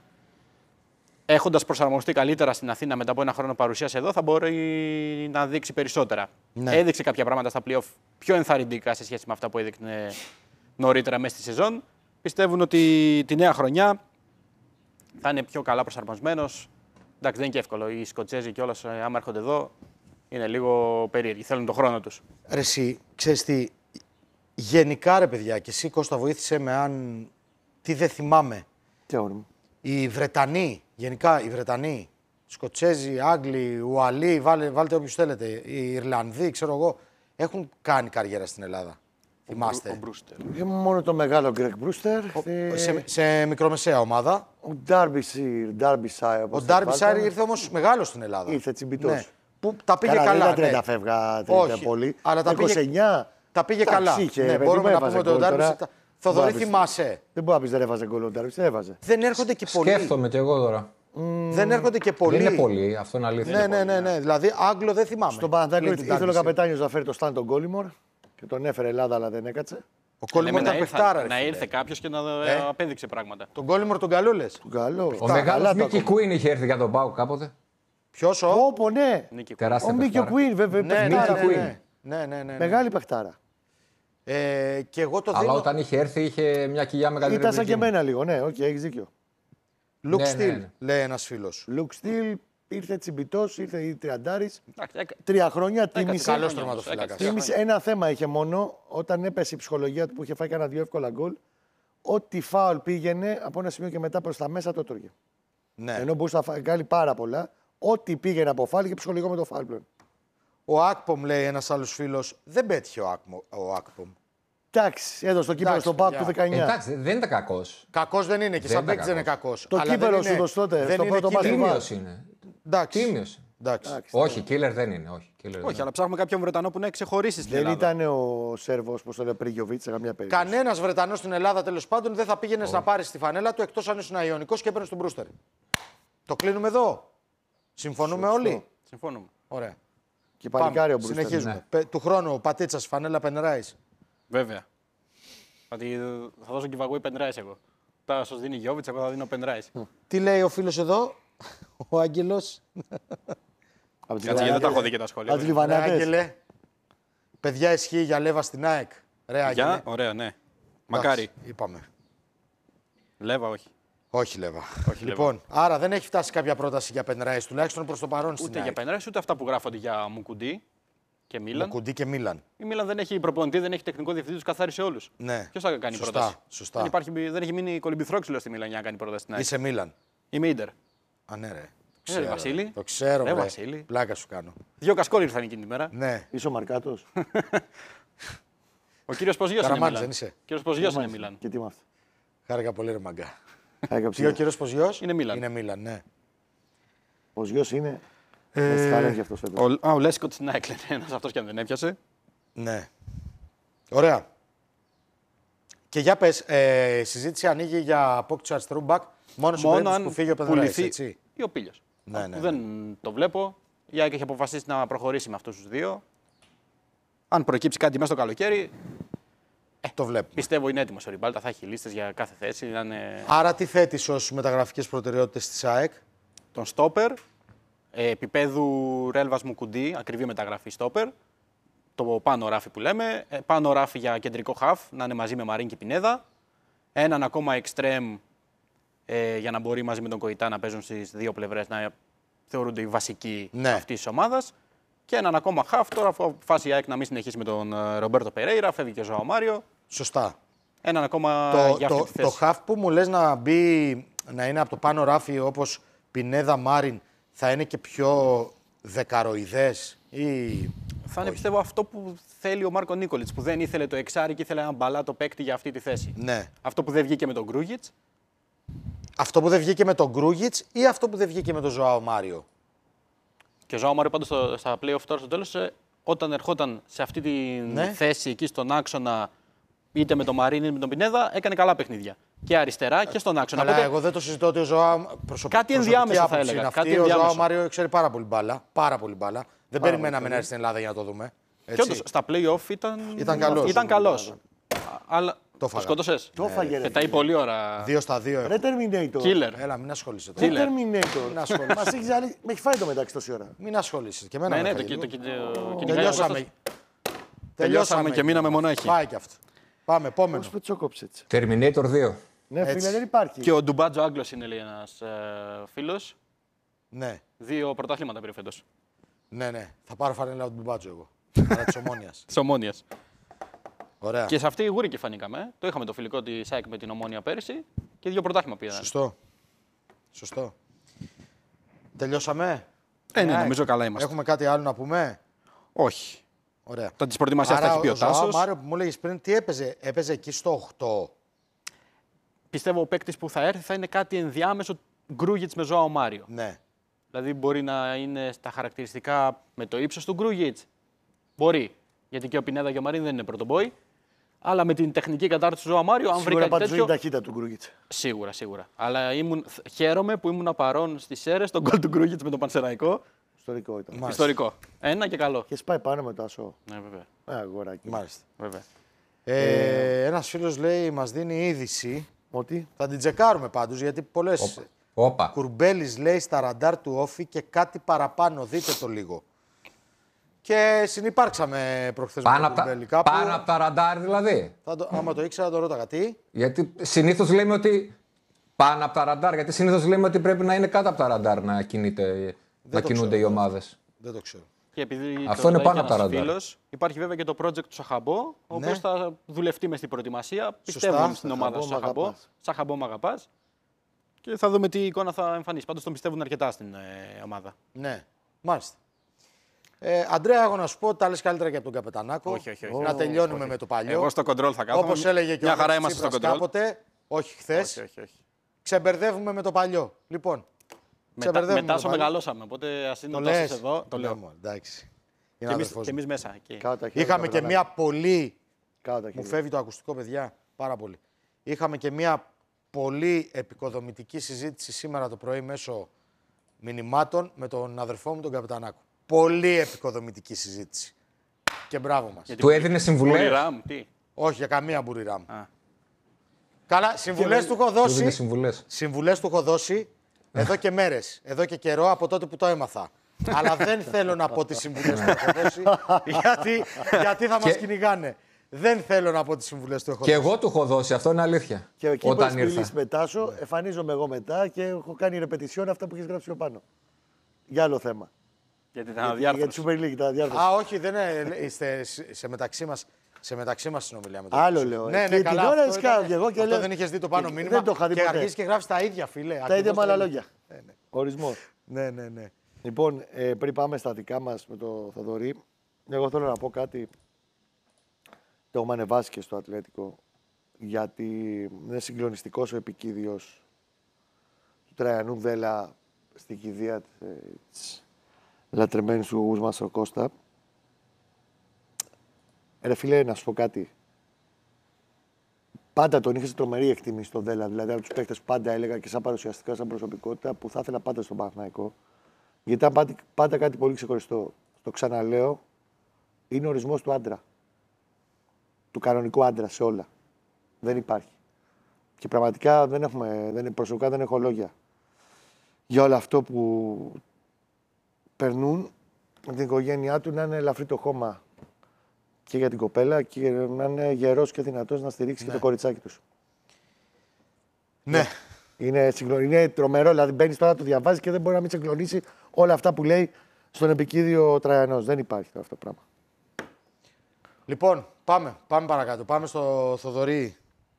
έχοντας προσαρμοστεί καλύτερα στην Αθήνα μετά από ένα χρόνο παρουσίας εδώ, θα μπορεί να δείξει περισσότερα. Ναι. Έδειξε κάποια πράγματα στα play-off πιο ενθαρρυντικά σε σχέση με αυτά που έδειχνε νωρίτερα μέσα στη σεζόν. Πιστεύουν ότι τη νέα χρονιά θα είναι πιο καλά προσαρμοσμένος. Εντάξει, δεν είναι και εύκολο. Οι Σκοτσέζοι κιόλας, άμα έρχονται εδώ, είναι λίγο περίεργοι. Θέλουν τον χρόνο τους. Ρε εσύ, ξέρεις τι, γενικά ρε παιδιά, και εσύ Κώστα βοήθησε με αν τι δεν θυμάμαι. Τι όρμη. Οι Βρετανοί, γενικά οι Βρετανοί, Σκοτσέζοι, Άγγλοι, Ουαλοί, βάλε, βάλτε όποιους θέλετε, οι Ιρλανδοί, ξέρω εγώ, έχουν κάνει καριέρα στην Ελλάδα. Ο Θυμάστε. Ο Μπρούστερ. Μόνο το μεγάλο Γκρέκ Μπρούστερ. Ο, σε, σε μικρομεσαία ομάδα. Ο Ντάρμπισάιρ. Ο Ντάρμπισάιρ ήρθε όμως μεγάλος στην Ελλάδα. Ήρθε τσιμπητός. Ναι. Που τα πήγε καλά. καλά. Δεν ήταν ναι. τριάντα φεύγα Όχι, πολύ. αλλά τα είκοσι εννιά. πήγε, τα πήγε καλά. Είχε, ναι, μπορούμε να πούμε ότι ο Ντάρμπισάιρ. Θοδωρή, θυμάσαι. Δεν μπορεί να πει δεν έβαζε γκολ ο Ντάρμπισάιρ. Δεν έβαζε. Δεν έρχονται και πολλοί. Σκέφτομαι κι εγώ τώρα. Mm. Δεν έρχονται και πολλοί. Δεν είναι πολλοί, αυτό είναι αλήθεια. Ναι, ναι, ναι, ναι. Δηλαδή Άγγλο δεν θυμάμαι. Στον Παναθηναϊκό ήθελε ο καπετάνιος να φέρει το Στάντον Γκόλιμορ και τον έφερε Ελλάδα, αλλά δεν έκατσε. Ο Κόλιμορ ήταν παιχτάρα. Να ήρθε κάποιο και να ε? απέδειξε πράγματα. Τον Κόλιμορ τον καλό λες. Τον καλό. Ο μεγάλος Μίκη Κουίν είχε έρθει για τον Πάουκ κάποτε. Ποιος ο? Όπο, ναι. Τεράστια Ο Μίκη Κουίν, βέβαια. Ναι, ναι, ναι, ναι, ναι. Μεγάλη παιχτάρα. Ε, και εγώ το Αλλά δίνω... όταν είχε έρθει είχε μια κοιλιά μεγαλύτερη. Ήταν σαν και εμένα λίγο, ναι, okay, έχεις δίκιο. Look ναι, Steel, ναι, ναι. λέει ένας φίλος. Look Steel, ήρθε τσιμπητός, ήρθε η τριαντάρης. Τρία χρόνια τίμησε. Καλός τερματοφύλακας. Τίμησε ένα θέμα είχε μόνο όταν έπεσε η ψυχολογία του που είχε φάει κανένα δύο εύκολα γκολ. Ό,τι φάουλ πήγαινε από ένα σημείο και μετά προς τα μέσα το έτρωγε. Ναι. Ενώ μπορούσε να κάνει πάρα πολλά, ό,τι πήγαινε από φάουλ είχε ψυχολογικό με το φάουλ πλέον. Ο Ακπομ, λέει ένας άλλος φίλος, δεν πέτυχε ο, Ακμο, ο Ακπομ. Εντάξει, εδώ στο κύπελο στον Πάκ του δεκαεννιά. Εντάξει, δεν ήταν κακός. Κακός δεν είναι και σαν παίκτης δεν είναι κακός. Το κύπελο σου το τότε, στο πρώτο μάτι. Τίμιος είναι. Εντάξει. Τίμιος. Εντάξει. Όχι, killer δεν είναι. Όχι, killer όχι αλλά ψάχνουμε κάποιον Βρετανό που να ξεχωρίσει στην δεν Ελλάδα. Δεν ήταν ο Σέρβος, πώς το λέει, Πρίγιοβιτς σε καμιά περίπτωση. Κανένας Βρετανός στην Ελλάδα τέλος πάντων δεν θα πήγαινε να πάρει τη φανέλα του εκτός αν ήσουν Ιωνικός και έπαιρνε τον Μπρούστερ. Το κλείνουμε εδώ. Συμφωνούμε Σωστό. όλοι. Συμφωνούμε. Ωραία. Και παλικάρι ο Πάμε. Μπρούστερ. Συνεχίζουμε. Ναι. Του χρόνου ο Πατίτσας φανέλα Penrice. Βέβαια. Δηλαδή, θα δώσω giveaway Penrice εγώ. Θα σας δίνει Γιόβιτς, εγώ θα δίνω Penrice. Τι λέει ο φίλος εδώ, ο Άγγελος. Κάτσε, γιατί δεν τα έχω δει και τα σχόλια. Από τους Ρε Λιβανάτες. Άγγελε, παιδιά ισχύει για Λέβα στην ΑΕΚ. Ρε Άγγελε. Για, ωραία, ναι. Μακάρι. Εντάξει, είπαμε. Λέβα, όχι. Όχι Λέβα. Όχι, λοιπόν, άρα δεν έχει φτάσει κάποια πρόταση για Penrice, τουλάχιστον προς το παρόν στην Ούτε ΑΕΚ. για Penrice, ούτε αυτά που γράφονται για Μουκουντή. Και Μίλαν. Κουντί και Μίλαν. Η Μίλαν δεν έχει προπονητή, δεν έχει τεχνικό διευθυντή, του καθάρισε όλου. Ναι. Ποιο θα κάνει Σωστά, πρόταση. σωστά. Δεν, υπάρχει, δεν έχει μείνει κολυμπηθρόξυλο στη Μίλαν για να κάνει πρόταση στην ΑΕΚ. Είσαι Μίλαν. Είμαι Ίντερ. Α, ναι, ρε. Ε, ρε, Βασίλη. Το ξέρω, Ρε, ρε. Βασίλη. Πλάκα σου κάνω. Δύο κασκόλοι ήρθαν εκείνη τη μέρα. Ναι. Είσαι ο Μαρκάτος. Ο κύριο Ποζιό είναι Καραμάνης Μίλαν. δεν είσαι. Ο κύριο Ποζιό είναι Μίλαν. Και τι με αυτό. Χάρηκα πολύ, ρε μαγκά. Χάρηκα Τι ο ψηλά. κύριο Ποζιός? Είναι Μίλαν. Είναι Μίλαν, ναι. Ο Ζιός είναι. Ε, Με στη Χαλένδη αυτός φέτος. Ο, α, ο Λέσκο τη Νάικλ είναι ένα αυτό και αν δεν έπιασε. Ναι. Ωραία. Και για πες, ε, η συζήτηση ανοίγει για απόκτηση αριστερού μπακ μόνο σε περίπτωση που φύγει ο Πεδράκης, έτσι. Ή ο Πίλιο. Ναι, ναι, Δεν το βλέπω. Η ΑΕΚ έχει αποφασίσει να προχωρήσει με αυτού του δύο. Αν προκύψει κάτι μέσα στο καλοκαίρι, Το βλέπουμε. πιστεύω είναι έτοιμο ο Ριμπάλτα. Θα έχει λίστες για κάθε θέση. Να είναι Άρα τι θέτεις ως μεταγραφικές προτεραιότητες της ΑΕΚ? τον στόπερ, ε, επίπεδου Ρέλβας μου Κουντί, ακριβή μεταγραφή στόπερ. Το πάνω ράφι που λέμε. Ε, πάνω ράφι για κεντρικό χαφ, να είναι μαζί με Μαρίν και Πινέδα. Έναν ακόμα εξτρέμ ε, για να μπορεί μαζί με τον Κοϊτά να παίζουν στις δύο πλευρές, να θεωρούνται οι βασικοί Ναι. αυτής της ομάδας. Και έναν ακόμα χαφ. Τώρα αποφάσισε η ΑΕΚ να μην συνεχίσει με τον ε, Ρομπέρτο Περέιρα, φεύγει και ο Ζωάο Μάριο. Σωστά. Έναν ακόμα Το, για αυτή το, τη το θέση. χαφ που μου λες να μπει, να είναι από το πάνω ράφι όπως Πινέδα, Μάριν, θα είναι και πιο δεκαροειδές ή... Θα είναι πιστεύω αυτό που θέλει ο Μάρκο Νίκολιτς, που δεν ήθελε το εξάρι και ήθελε έναν μπαλάτο παίκτη για αυτή τη θέση. Ναι. Αυτό που δεν βγήκε με τον Γκρούγιτς. Αυτό που δεν βγήκε με τον Γκρούγιτς ή αυτό που δεν βγήκε με τον Ζωάο Μάριο? Και ο Ζωάο Μάριο πάντως στο- στα play-off τώρα στο τέλος, ε, όταν ερχόταν σε αυτή τη Ναι. θέση εκεί στον άξονα, είτε με τον Μαρίν είτε με τον Πινέδα, έκανε καλά παιχνίδια. Και αριστερά και στον άξονα. Αλλά Οπότε, εγώ δεν το συζητώ ότι ο Ζωάο. Προσωπ... Κάτι προσωπική ενδιάμεσο θα άποψη έλεγα, είναι κάτι αυτή. Ο Ζωάο ενδιάμεσο. Μάριο ξέρει πάρα πολύ μπάλα. Πάρα πολύ μπάλα. Δεν Πάρα περιμέναμε πολύ να έρθει στην Ελλάδα για να το δούμε. και Έτσι. όντως, στα play-off ήταν, Ήταν καλός. Ήταν καλός. Α, Αλλά Το το φάγα. σκότωσες. Το φάγε, ρε Πετάει φίλε. πολύ ώρα. Δύο στα δύο. Ρε Terminator. Killer. Έλα, μην ασχολείσαι Ρε τώρα. Killer. Terminator. Μας έχεις άλλη... Με έχει φάει το μεταξύ τόση ώρα. Μην ασχολείσαι. Και εμένα Ναι, με ναι, το, φάγε το, λίγο. το, το κυνηγάει ο Τελειώσαμε. Κώστας. Τελειώσαμε και μείναμε μονάχοι. Πάει και αυτό. Πάμε, επόμενο. Πώς πετσόκοψε έτσι. Terminator δύο. Ναι, Έτσι. φίλε, δεν υπάρχει. Και ο Ντουμπάτζο Άγγλος είναι λέει, ένας ε, φίλος. Ναι, Δύο πρωτάθληματα πήρε φέτος. ναι, ναι. Θα πάρω φανέλα από τον Μπάτζο εγώ. Αλλά τη Ομόνια. Της Ομόνιας. Ωραία. Και σε αυτή η γούρικη φανήκαμε. ε. Το είχαμε το φιλικό της ΑΕΚ με την Ομόνια πέρυσι και δύο πρωτάθλημα πήραν. Σωστό. Σωστό. Τελειώσαμε. Ε, ναι, ΑΕΚ. νομίζω καλά είμαστε. Έχουμε κάτι άλλο να πούμε? Όχι. Ωραία. Τα της προετοιμασίας τα Άρα, έχει πει ο ο Ζωάο Τάσος. Μάριο που μου έλεγες πριν, τι έπαιζε? Έπαιζε εκεί στο οκτώ. Πιστεύω ο παίκτης που θα έρθει θα είναι κάτι ενδιάμεσο Γκρούγιτς με Ζωάο Μάριο. Ναι. Δηλαδή μπορεί να είναι στα χαρακτηριστικά με το ύψος του Γκρούγιτς. Μπορεί. Γιατί και ο Πινέδα και ο Μαρίν δεν είναι πρωτομπόι. Αλλά με την τεχνική κατάρτιση του Ζωάο Μάριο, αν βρει Σίγουρα κάτι πάντως είναι τέτοιο. η ταχύτητα του Γκρούγιτς. Σίγουρα, σίγουρα. Αλλά ήμουν, χαίρομαι που ήμουν παρόν στις Σέρρες στον γκολ του Γκρούγιτς με τον Πανσεραϊκό. Ιστορικό ήταν. Μάλιστα. Ιστορικό. Ένα και καλό. Και σπάει πάνω με το ασό. Ναι, βέβαια. Ε, αγοράκι. Μάλιστα. βέβαια. Ε, Ένας φίλος λέει, μας δίνει είδηση. Ότι. Θα την τσεκάρουμε πάντως, γιατί πολλές... Όπα. Κουρμπέλης λέει στα ραντάρ του Όφη και κάτι παραπάνω. Δείτε το λίγο. Και συνυπάρξαμε προχθές με Πάνω τον από τα, Κουρμπέλη κάπου. πάνω απ' τα ραντάρ δηλαδή. Θα το, άμα το ήξερα, το ρώταγα. Τι? Γιατί συνήθως λέμε ότι πάνω από τα ραντάρ. Γιατί συνήθως λέμε ότι πρέπει να είναι κάτω από τα ραντάρ να, κινείται, να το κινούνται ξέρω. οι ομάδες. Δεν το ξέρω. Και επειδή Αυτό το είναι ρωτάει πάνω και από τα ένας ραντάρ. φίλος, υπάρχει βέβαια και το project του Σαχαμπό, ο Ναι. οποίος θα δουλευτεί μες στην προετοιμασία. Πιστεύω στην ομάδα του Σαχαμπό, μ' Σαχαμπό. αγαπάς. Σαχαμπό, μ' αγαπάς. Και θα δούμε τι εικόνα θα εμφανίσει. Πάντως τον πιστεύουν αρκετά στην ε, ομάδα. Ναι, μάλιστα. Ε, Αντρέα, εγώ να σου πω ότι τα λες καλύτερα και από τον Καπετανάκο. Όχι, όχι, όχι. Να τελειώνουμε με το παλιό. Εγώ στο κοντρόλ θα κάθομαι. Όπως έλεγε και Μια ο χαρά Αλέξης είμαστε στο Τσίπρας κοντρόλ. κάποτε, όχι χθες, Όχι, όχι, όχι. ξεμπερδεύουμε με το παλιό. Λοιπόν, Μετά, ξεμπερδεύουμε μετά το όσο παλιό. μεγαλώσαμε. Οπότε ας είναι Το ο Τάσος λες. εδώ. Το Ναι, λέω. μόνο, εντάξει. Και Είναι εμείς, αδερφός και μου. εμείς μέσα. Εκεί. Κάτω τα χέρια Είχαμε του και Καπετανάκου. μια πολύ. Κάτω τα Μου χέρια. φεύγει το ακουστικό, παιδιά, πάρα πολύ. Είχαμε και μια πολύ επικοδομητική συζήτηση σήμερα το πρωί μέσω μηνυμάτων με τον αδερφό μου τον Καπετανάκο. Πολύ επικοδομητική συζήτηση. Και μπράβο μας. Του έδινε συμβουλές. Μπουριράμ, τι. Όχι, για καμία μπουριράμ. Α. Καλά, συμβουλές του έχω Του έδινε δώσει. συμβουλές. Συμβουλές του έχω δώσει εδώ και μέρες, εδώ και καιρό από τότε που το έμαθα. Αλλά δεν θέλω να πω τις συμβουλές του έχω δώσει, γιατί, γιατί θα μας Και- κυνηγάνε. Δεν θέλω να πω τις συμβουλές του έχω Και δώσει. εγώ του έχω δώσει, αυτό είναι αλήθεια. Και εκεί που Όταν έχεις ήρθα. μιλήσει με Τάσο, εμφανίζομαι εγώ μετά και έχω κάνει ρεπετησιόν αυτά που έχεις γράψει πιο πάνω. Για άλλο θέμα. Γιατί ήταν Για, για τη αδιάρθρωση. Super League, τα αδιάρθρωση. Α, όχι, δεν είναι, είστε σε μεταξύ μας. Σε μεταξύ μας συνομιλία με τον Άλλο Χρήστο. λέω. Ναι, Και ναι, την καλά. ώρα αυτό σκάω ήταν- και εγώ και αυτό λέω- δεν είχες δει το πάνω και- μήνυμα. δεν το είχα δει και ποτέ. αρχίζεις και γράφεις τα ίδια, φίλε. Τα Ακριβώς ίδια με άλλα ίδιο. λόγια. Ναι, ναι. Ορισμό. Ναι, ναι, ναι. Λοιπόν, ε, πριν πάμε στα δικά μας με το Θοδωρή, εγώ θέλω να πω κάτι. Το έχουμε ανεβάσει και στο Ατλέτικο, γιατί είναι συγκλονιστικός ο επικίδιος του Τραϊανού Βέλα στην κηδεία της, ε, της λατρεμένης του γογούς μας ο Κώστα. Ρε φίλε, να σου πω κάτι. Πάντα τον είχε σε τρομερή εκτίμηση στον Βέλα. Δηλαδή, από του παίχτε που πάντα έλεγα και σαν παρουσιαστικά, σαν προσωπικότητα, που θα ήθελα πάντα στον Παναθηναϊκό. Γιατί ήταν πάντα, πάντα κάτι πολύ ξεχωριστό. Το ξαναλέω, είναι ο ορισμός του άντρα. Του κανονικού άντρα σε όλα. Δεν υπάρχει. Και πραγματικά δεν έχουμε, δεν, προσωπικά δεν έχω λόγια για όλο αυτό που περνούν με την οικογένειά του, να είναι ελαφρύ το χώμα και για την κοπέλα και να είναι γερός και δυνατός να στηρίξει Ναι. και το κοριτσάκι του. Ναι. Είναι, συγκλο... είναι τρομερό, δηλαδή μπαίνει τώρα, το διαβάζει και δεν μπορεί να μην συγκλονίσει όλα αυτά που λέει στον επικίδιο Τραϊανός. Δεν υπάρχει αυτό το πράγμα. Λοιπόν, πάμε. Πάμε παρακάτω. Πάμε στο Θοδωρή.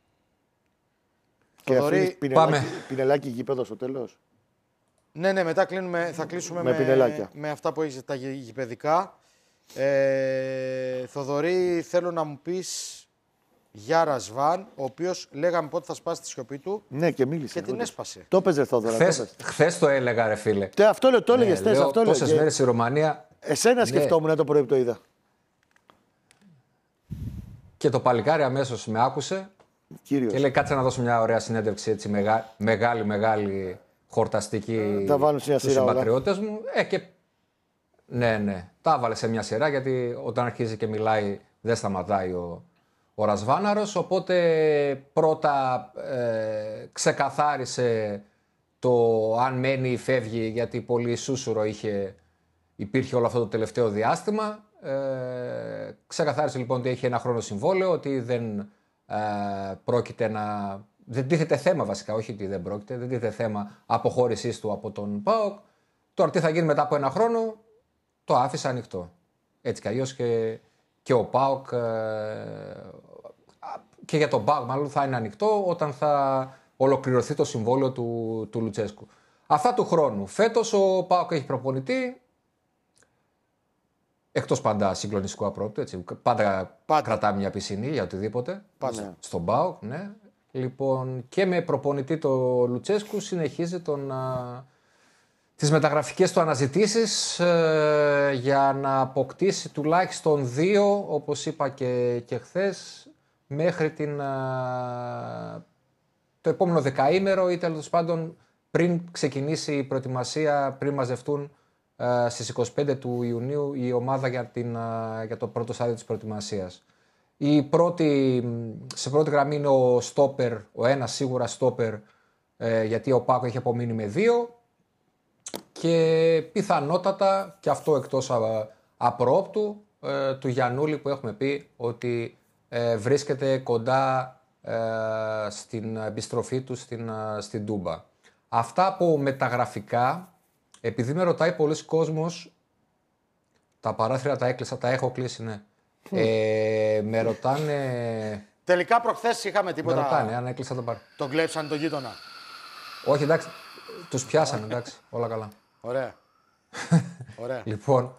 Και Θοδωρή, αφήνεις πινελάκι, πάμε. πινελάκι γήπεδο στο τέλος. Ναι, ναι, μετά κλείνουμε, θα κλείσουμε Με με, πινελάκια. με αυτά που έχεις τα γη- γηπεδικά. Ε, Θοδωρή, θέλω να μου πεις για Ρασβάν, ο οποίος λέγαμε πότε θα σπάσει τη σιωπή του Ναι, και μίλησε. και την όντως. έσπασε. Το έπαιζε Θόδωρα. το Χθες, έπαιζε. χθες το έλεγα, ρε φίλε. Τε, αυτό λέω, το έλεγε Ναι, χθες, λέω, αυτό λέω. τόσες Και μέρες στη Ρουμανία Εσένα σκεφτόμουν το πρωί που το είδα. και το παλικάρι αμέσως με άκουσε Κύριος. και λέει κάτσε να δώσω μια ωραία συνέντευξη, έτσι, μεγα, μεγάλη, μεγάλη, χορταστική Τα βάλω σε μια στους σειρά όλα. συμπατριώτες μου. Ε, και... Ναι, ναι, τα έβαλε σε μια σειρά γιατί όταν αρχίζει και μιλάει δεν σταματάει ο, ο Ρασβάναρος, οπότε πρώτα ε, ξεκαθάρισε το αν μένει ή φεύγει, γιατί πολύ σούσουρο είχε, υπήρχε όλο αυτό το τελευταίο διάστημα. Ε, ξεκαθάρισε λοιπόν ότι έχει ένα χρόνο συμβόλαιο, ότι δεν ε, πρόκειται να... Δεν τίθεται θέμα βασικά, όχι ότι δεν πρόκειται, δεν τίθεται θέμα αποχώρησής του από τον ΠΑΟΚ. Τώρα τι θα γίνει μετά από ένα χρόνο, το άφησε ανοιχτό. Έτσι κι αλλιώς και, και ο ΠΑΟΚ ε, και για τον ΠΑΟΚ μάλλον θα είναι ανοιχτό όταν θα ολοκληρωθεί το συμβόλαιο του, του Λουτσέσκου. Αυτά του χρόνου. Φέτος ο ΠΑΟΚ έχει προπονητή, εκτός πάντα συγκλονιστικού απρόπτου, έτσι. Πάντα, Πάντα. κρατάμε μια πισινή για οτιδήποτε. Πάντα. Στον ΠΑΟΚ, ναι. Λοιπόν, και με προπονητή το Λουτσέσκου συνεχίζει τον, α, τις μεταγραφικές του αναζητήσεις ε, για να αποκτήσει τουλάχιστον δύο, όπως είπα και, και χθες, μέχρι την, α, το επόμενο δεκαήμερο ή τέλος πάντων πριν ξεκινήσει η προετοιμασία, πριν μαζευτούν ε, στις είκοσι πέντε του Ιουνίου η ομάδα για, την, α, για το πρώτο στάδιο της προετοιμασίας. Η πρώτη, σε πρώτη γραμμή είναι ο στόπερ, ο ένας σίγουρα στόπερ, ε, γιατί ο Πάκο έχει απομείνει με δύο και πιθανότατα, και αυτό εκτός α, απρόπτου, ε, του Γιαννούλη που έχουμε πει ότι ε, βρίσκεται κοντά ε, στην επιστροφή του στην, α, στην Τούμπα. Αυτά από μεταγραφικά, επειδή με ρωτάει πολλοί κόσμος, τα παράθυρα τα έκλεισα, τα έχω κλείσει, ναι. Ε, με ρωτάνε. Τελικά προχθές είχαμε Με τίποτα. ρωτάνε αν έκλεισα τον παρ. Τον κλέψαν το γείτονα. Όχι, εντάξει. Τους πιάσανε, εντάξει. Όλα καλά. Ωραία. Ωραία. Λοιπόν,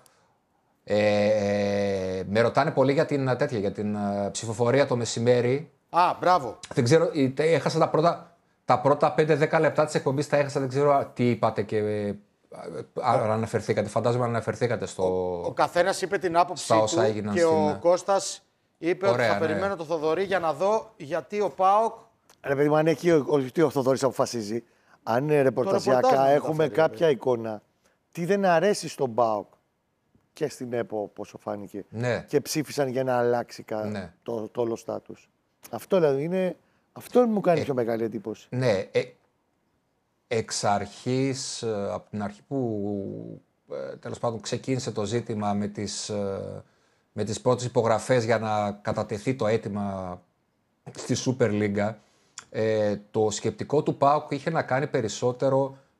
ε, με ρωτάνε πολύ για την τέτοια, για την ε, ψηφοφορία το μεσημέρι. Α, μπράβο. Δεν ξέρω, ε, τε- έχασα τα πρώτα, τα πρώτα πέντε δέκα λεπτά της εκπομπής, τα έχασα, δεν ξέρω α, τι είπατε και ε, α, αν αναφερθήκατε. Φαντάζομαι αν αναφερθήκατε στο... Ο καθένας είπε την άποψή Στα όσα του έγιναν και στην- ο Κώστας είπε Ωραία, ότι θα ναι. περιμένω το Θοδωρή για να δω γιατί ο ΠΑΟΚ. Ρε παιδί μου, αν εκεί ο, ο, ο Θοδωρής αποφασίζει, αν είναι ρεπορταζιακά ρεπορτάζ μου έχουμε μεταφέρει, κάποια εικόνα, τι δεν αρέσει στον ΠΑΟΚ και στην ΕΠΟ, πόσο φάνηκε, Ναι. και ψήφισαν για να αλλάξει κα- Ναι. το, το όλο στάτους. Αυτό δηλαδή είναι, αυτό μου κάνει πιο μεγάλη εντύπωση. Ναι, ε, εξ αρχής, ε, από την αρχή που ε, τέλος πάντων ξεκίνησε το ζήτημα με τις, ε, με τις πρώτες υπογραφές για να κατατεθεί το αίτημα στη Super League, ε, το σκεπτικό του ΠΑΟΚ είχε να κάνει περισσότερο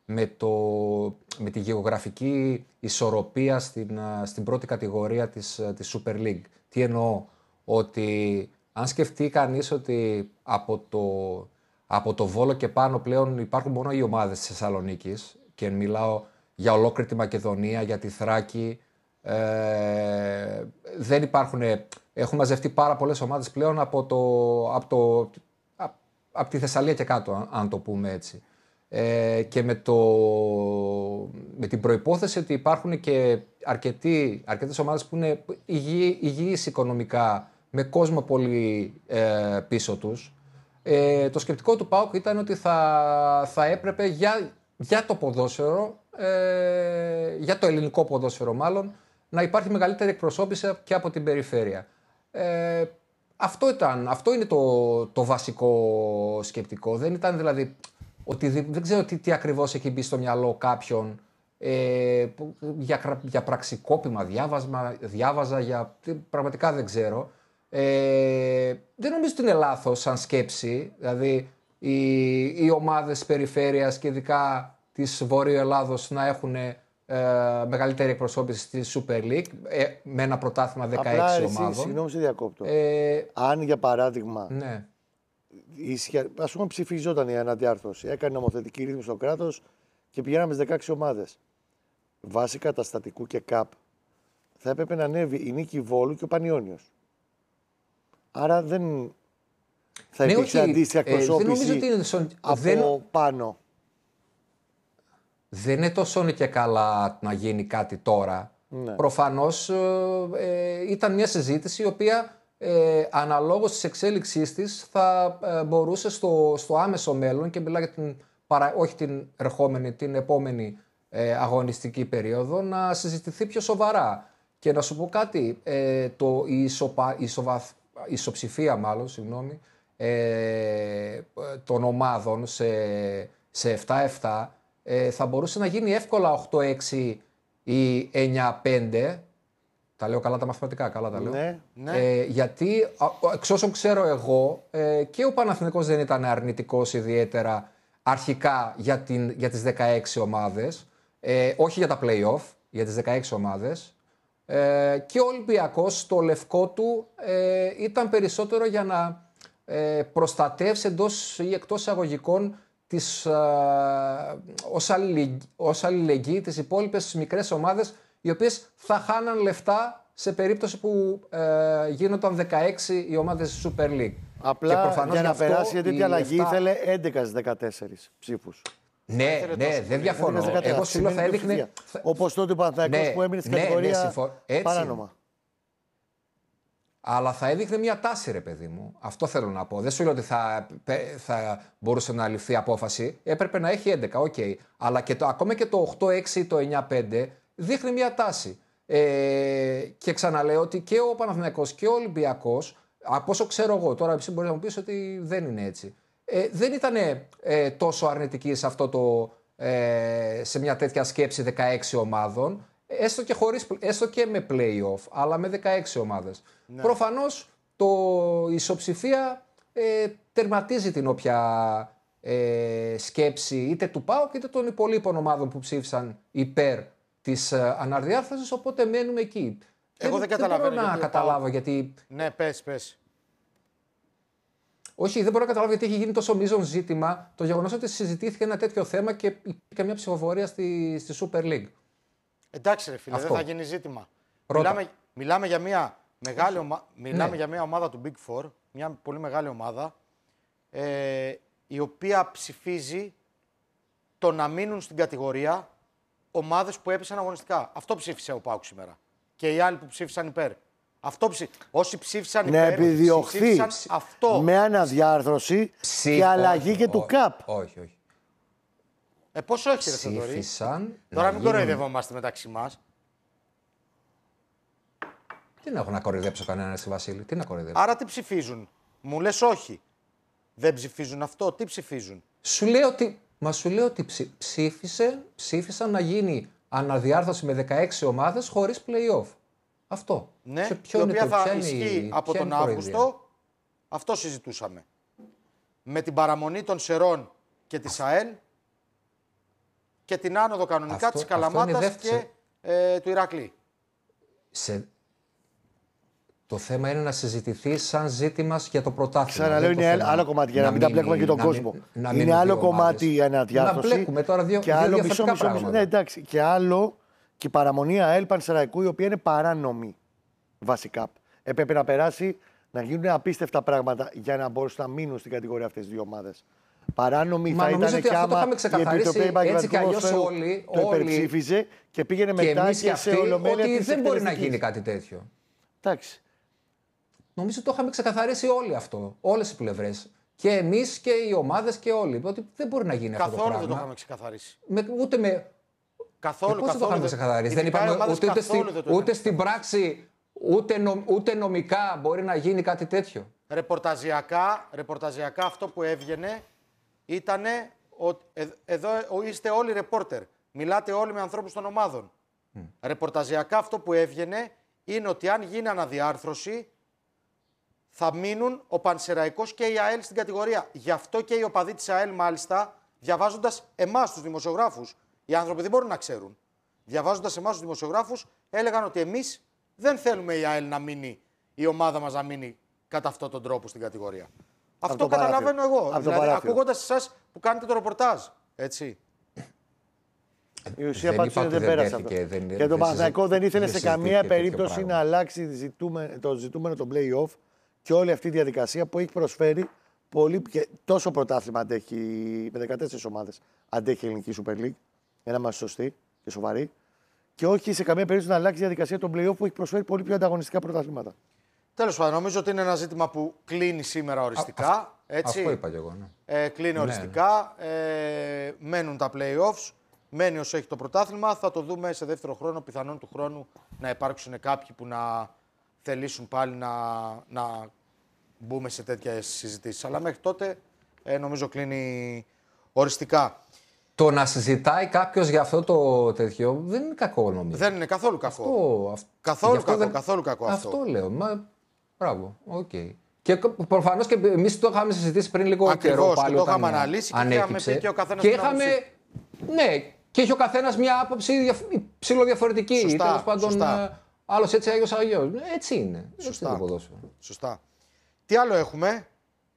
με, το, με τη γεωγραφική ισορροπία στην, στην πρώτη κατηγορία της, της Super League. Τι εννοώ, ότι αν σκεφτεί κανείς ότι από το, από το Βόλο και πάνω πλέον υπάρχουν μόνο οι ομάδες της Θεσσαλονίκης και μιλάω για ολόκληρη τη Μακεδονία, για τη Θράκη, ε, δεν υπάρχουν, έχουν μαζευτεί πάρα πολλές ομάδες πλέον από, το, από, το, από τη Θεσσαλία και κάτω, αν το πούμε έτσι. Ε, και με, το, με την προϋπόθεση ότι υπάρχουν και αρκετοί, αρκετές ομάδες που είναι υγιεί, υγιείς οικονομικά, με κόσμο πολύ ε, πίσω τους. Ε, το σκεπτικό του ΠΑΟΚ ήταν ότι θα, θα έπρεπε για, για το ποδόσφαιρο, ε, για το ελληνικό ποδόσφαιρο μάλλον, να υπάρχει μεγαλύτερη εκπροσώπηση και από την περιφέρεια. Ε, αυτό, ήταν, αυτό είναι το, το βασικό σκεπτικό. Δεν ήταν δηλαδή ότι δεν ξέρω τι, τι ακριβώς έχει μπει στο μυαλό κάποιον ε, για, για πραξικόπημα, διάβασμα, διάβαζα, για, πραγματικά δεν ξέρω. Ε, δεν νομίζω ότι είναι λάθος σαν σκέψη, δηλαδή οι, οι ομάδες περιφέρειας και ειδικά της Βορείου Ελλάδος να έχουν ε, μεγαλύτερη εκπροσώπηση στη Super League ε, με ένα πρωτάθλημα δεκαέξι Απλά, ομάδων. εσύ, συγγνώμη, σε διακόπτω. Ε, Αν για παράδειγμα, ναι. ας πούμε ψηφιζόταν η αναδιάρθρωση, έκανε νομοθετική ρύθμιση στο κράτος και πηγαίναμε στις δεκαέξι ομάδες. Βάσει καταστατικού και ΚΑΠ θα έπρεπε να ανέβει η Νίκη Βόλου και ο Πανιώνιος. Άρα δεν θα ναι, υπήρξε όχι, αντίστοιχα εκπροσώπηση ε, δεν από δεν... πάνω. Δεν είναι τόσο και καλά να γίνει κάτι τώρα. Ναι. Προφανώς ε, ήταν μια συζήτηση η οποία ε, αναλόγως της εξέλιξής της θα ε, μπορούσε στο, στο άμεσο μέλλον και μιλάω για την, παρα, όχι την ερχόμενη, την επόμενη ε, αγωνιστική περίοδο να συζητηθεί πιο σοβαρά. Και να σου πω κάτι, ε, το, η, ισοπα, η, ισοβαθ, η ισοψηφία μάλλον, συγγνώμη, ε, των ομάδων σε, σε επτά επτά ε, θα μπορούσε να γίνει εύκολα οκτώ έξι ή εννιά πέντε. Τα λέω καλά τα μαθηματικά, καλά τα λέω. Ναι, ναι. Ε, γιατί εξ όσων ξέρω εγώ ε, και ο Παναθηναϊκός δεν ήταν αρνητικός ιδιαίτερα αρχικά για, την, για τις δεκαέξι ομάδες, ε, όχι για τα play-off, για τις δεκαέξι ομάδες. Ε, και ο Ολυμπιακός στο λευκό του ε, ήταν περισσότερο για να ε, προστατεύσει εντός ή εκτός εισαγωγικών τις, ε, ως, αλληλεγγύη, ως αλληλεγγύη τις υπόλοιπες μικρές ομάδες οι οποίες θα χάναν λεφτά σε περίπτωση που ε, γίνονταν δεκαέξι οι ομάδες της Super League. Απλά για να περάσει η τέτοια αλλαγή επτά... ήθελε έντεκα στις δεκατέσσερις ψήφους. Ναι, ναι, δεν διαφωνώ. Εγώ σου λέω θα έδειχνε. Όπως τότε ο Παναθηναϊκός ναι, που έμεινε στην ναι, κατηγορία ναι, συμφω... παράνομα. Αλλά θα έδειχνε μια τάση, ρε παιδί μου. Αυτό θέλω να πω. Δεν σου λέω ότι θα, θα μπορούσε να ληφθεί απόφαση. Έπρεπε να έχει έντεκα, οκ. Okay. Αλλά και το, ακόμα και το οκτώ έξι ή το εννιά πέντε δείχνει μια τάση. Ε, και ξαναλέω ότι και ο Παναθηναϊκός και ο Ολυμπιακός, από όσο ξέρω εγώ, τώρα εσύ μπορεί να μου πεις ότι δεν είναι έτσι. Ε, δεν ήταν ε, τόσο αρνητικοί σε, αυτό το, ε, σε μια τέτοια σκέψη δεκαέξι ομάδων, έστω και, χωρίς, έστω και με play-off, αλλά με δεκαέξι ομάδες. Ναι. Προφανώς το, η ισοψηφία ε, τερματίζει την όποια ε, σκέψη είτε του ΠΑΟΚ είτε των υπολείπων ομάδων που ψήφισαν υπέρ της ε, αναδιάρθρωσης, οπότε μένουμε εκεί. Εγώ δεν, δεν καταλαβαίνω. Δεν μπορώ να καταλάβω γιατί... Ναι, πες, πες. Όχι, δεν μπορώ να καταλάβω γιατί έχει γίνει τόσο μείζον ζήτημα το γεγονός ότι συζητήθηκε ένα τέτοιο θέμα και υπήρχε μια ψηφοφορία στη, στη Super League. Εντάξει, ρε φίλε, Αυτό. δεν θα γίνει ζήτημα. Μιλάμε, μιλάμε, για μια μεγάλη ομα... μιλάμε ναι. για μια ομάδα του Big Four, μια πολύ μεγάλη ομάδα, ε, η οποία ψηφίζει το να μείνουν στην κατηγορία ομάδες που έπεσαν αγωνιστικά. Αυτό ψήφισε ο ΠΑΟΚ σήμερα. Και οι άλλοι που ψήφισαν υπέρ. Αυτό ψη... Όσοι ψήφισαν να υπέρ, επιδιωχθεί αυτό. Με αναδιάρθρωση Ψήφ... και αλλαγή όχι, και του όχι, ΚΑΠ. Όχι, όχι. Ε, πόσο έχει ρε Ψήφισαν. Τώρα μην γίνουν... κοροϊδευόμαστε μεταξύ μας. Τι να έχω να κοροϊδέψω κανέναν, εσύ Βασίλη, τι να κοροϊδέψω. Άρα τι ψηφίζουν. Μου λες όχι. Δεν ψηφίζουν αυτό, τι ψηφίζουν. Σου λέω ότι, μα σου λέω ότι ψη... ψήφισε, ψήφισαν να γίνει αναδιάρθρωση με δεκαέξι ομάδες χωρίς play-off. Αυτό. Ναι, σε ποιο η είναι οποία το, θα ποια ισχύει είναι, από τον Αύγουστο. Αυτό συζητούσαμε. Με την παραμονή των Σερών και της ΑΕΛ και την άνοδο κανονικά Αυτό- της Καλαμάτας δεύτερη- και ε, του Ηρακλή. Σε... Το θέμα είναι να συζητηθεί σαν ζήτημα για το πρωτάθλημα. Ξαναλέω, Δεν το είναι θέμα άλλο κομμάτι για να μην τα μείνει- μπλέκουμε και τον να μην- κόσμο. να Είναι μείνουν άλλο δύο κομμάτι ομάδες. η αναδιάρθρωση. Να μπλέκουμε τώρα δύο, και δύο άλλο μισό, διαφορετικά μισό, μισό. πράγματα. Ναι, εντάξει. Και άλλο και η παραμονή ΑΕΛ Πανσεραϊκού, η οποία είναι παράνομη βασικά. Έπρεπε να περάσει να γίνουν απίστευτα πράγματα για να μπορούσαν να μείνουν στην κατηγορία αυτές τις δύο ομάδες. Παράνομη Μα θα νομίζω ήταν ότι και αυτό το άμα είχαμε η ξεκαθαρίσει Επιτροπή έτσι κι Επαγγελματικού αλλιώς Ποδοσφαίρου όλοι- το όλοι- υπερψήφιζε και πήγαινε Και μετά εμείς και και σε αυτοί ολομέλεια ότι της δεν μπορεί να εκτελεστικής. γίνει κάτι τέτοιο. Εντάξει. Νομίζω το είχαμε ξεκαθαρίσει όλοι αυτό. Όλες οι πλευρές. Και εμείς και οι ομάδες και όλοι. Ότι δεν μπορεί να γίνει αυτό το Καθόλου πράγμα. δεν το είχαμε ξεκαθαρίσει. Με, ούτε με. Καθόλου, Πώς δεν το καθόλου είχαμε ξεκαθαρίσει. Δεν ειδικά οι είπαμε ομάδες ούτε, ούτε, καθόλου στη, δεν το είχαν ούτε στην πράξη, ούτε, νο, ούτε νομικά μπορεί να γίνει κάτι τέτοιο. Ρεπορταζιακά, ρεπορταζιακά αυτό που έβγαινε ήταν ότι ε, εδώ ε, είστε όλοι ρεπόρτερ. Μιλάτε όλοι με ανθρώπους των ομάδων. Mm. Ρεπορταζιακά αυτό που έβγαινε είναι ότι αν γίνει αναδιάρθρωση θα μείνουν ο Πανσεραϊκός και η ΑΕΛ στην κατηγορία. Γι' αυτό και οι οπαδοί της ΑΕΛ μάλιστα, διαβάζοντας εμάς τους δημοσιογράφους, οι άνθρωποι δεν μπορούν να ξέρουν, διαβάζοντας εμάς τους δημοσιογράφους, έλεγαν ότι εμείς δεν θέλουμε η ΑΕΛ να μείνει, η ομάδα μας να μείνει κατά αυτόν τον τρόπο στην κατηγορία. Αυτό το παράθυρο. καταλαβαίνω εγώ. Από το Δηλαδή, παράθυρο. ακούγοντας εσάς που κάνετε το ρεπορτάζ. Έτσι. Η ουσία Δεν πάντως είπα είναι ότι δεν δεν πέρασε αυτό. τέθηκε, δεν- Και δεν το Παναθηναϊκό συζη- δεν ήθελε δεν σε καμία συζητήθηκε τέτοιο περίπτωση πράγμα. να αλλάξει ζητούμε- το ζητούμενο το play-off και όλη αυτή η διαδικασία που έχει προσφέρει πολύ. Και τόσο πρωτάθλημα αντέχει με δεκατέσσερις ομάδες. Αντέχει η ελληνική Super League. Για να είμαστε σωστοί και σοβαροί. Και όχι σε καμία περίπτωση να αλλάξει η διαδικασία των play-off που έχει προσφέρει πολύ πιο ανταγωνιστικά πρωταθλήματα. Τέλος πάντων, νομίζω ότι είναι ένα ζήτημα που κλείνει σήμερα οριστικά. Α, έτσι. Αυτό είπα και εγώ. Ναι. Ε, κλείνει οριστικά. Ε, μένουν τα play-offs. Μένει όσο έχει το πρωτάθλημα. Θα το δούμε σε δεύτερο χρόνο. Πιθανόν του χρόνου να υπάρξουν κάποιοι που να θελήσουν πάλι να, να μπούμε σε τέτοιες συζητήσεις. Αλλά μέχρι τότε ε, νομίζω κλείνει οριστικά. Το να συζητάει κάποιο για αυτό το τέτοιο δεν είναι κακό νομίζω. Δεν είναι καθόλου κακό. Αυτό, αυ- Καθόλου γι' αυτό κακό, δεν- καθόλου κακό αυτό. Αυτό λέω. Μα... Μπράβο. Οκ. Και προφανώ και εμεί το είχαμε συζητήσει πριν λίγο Ακριβώς, καιρό και πάλι. το όταν είχαμε αναλύσει και είχαμε ανέκυψε. πει και ο καθένας Και την είχαμε. άποψή Ναι, και είχε ο καθένα μια άποψη διαφ- ψιλοδιαφορετική. Σωστά, Τέλος πάντων, σωστά. άλλο έτσι, άλλο αλλιώ. Έτσι είναι. Έτσι Σωστά. είναι το ποδόσφαιρο. Σωστά. Τι άλλο έχουμε.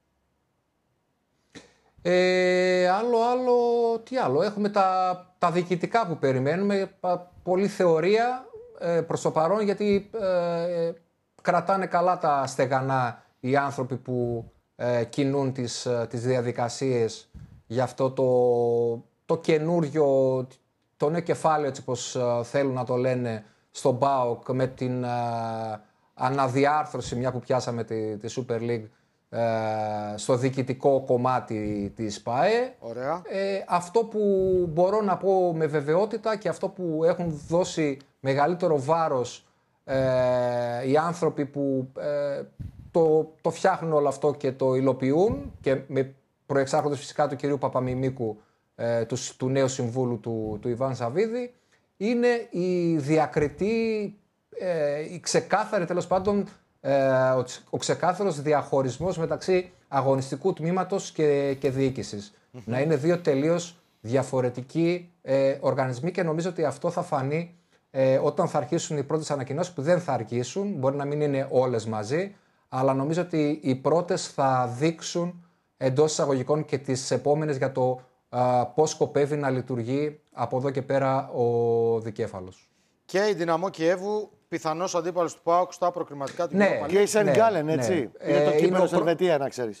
Ε, άλλο, άλλο, τι άλλο. Έχουμε τα, τα διοικητικά που περιμένουμε. πα- Πολύ θεωρία ε, προς το παρόν, γιατί ε, κρατάνε καλά τα στεγανά οι άνθρωποι που ε, κινούν τις, ε, τις διαδικασίες για αυτό το, το καινούριο, το νέο κεφάλαιο, έτσι πως ε, θέλουν να το λένε, στον ΠΑΟΚ με την ε, αναδιάρθρωση, μια που πιάσαμε τη, τη Super League, ε, στο διοικητικό κομμάτι της ΠΑΕ. Ωραία. Ε, αυτό που μπορώ να πω με βεβαιότητα και αυτό που έχουν δώσει μεγαλύτερο βάρος ε, οι άνθρωποι που ε, το, το φτιάχνουν όλο αυτό και το υλοποιούν, και με προεξάρχοντες φυσικά του κυρίου Παπαμιμίκου, ε, του, του νέου συμβούλου του, του Ιβάν Σαββίδη, είναι η διακριτή, ε, η ξεκάθαρη τέλος πάντων, ε, ο, ο ξεκάθαρος διαχωρισμός μεταξύ αγωνιστικού τμήματος και, και διοίκησης. Mm-hmm. Να είναι δύο τελείως διαφορετικοί ε, οργανισμοί, και νομίζω ότι αυτό θα φανεί ε, όταν θα αρχίσουν οι πρώτες ανακοινώσεις, που δεν θα αρχίσουν, μπορεί να μην είναι όλες μαζί, αλλά νομίζω ότι οι πρώτες θα δείξουν εντός εισαγωγικών και τις επόμενες για το α, πώς σκοπεύει να λειτουργεί από εδώ και πέρα ο δικέφαλος. Και η Δυναμό Κιέβου, πιθανός αντίπαλος του ΠΑΟΚ στα προκριματικά του Ναι. Europa League. Και η Σεν Ναι, Γκάλεν, έτσι. ναι. Είναι Ε, το είναι κύπελο ο στην προ- Ελβετία, να ξέρεις.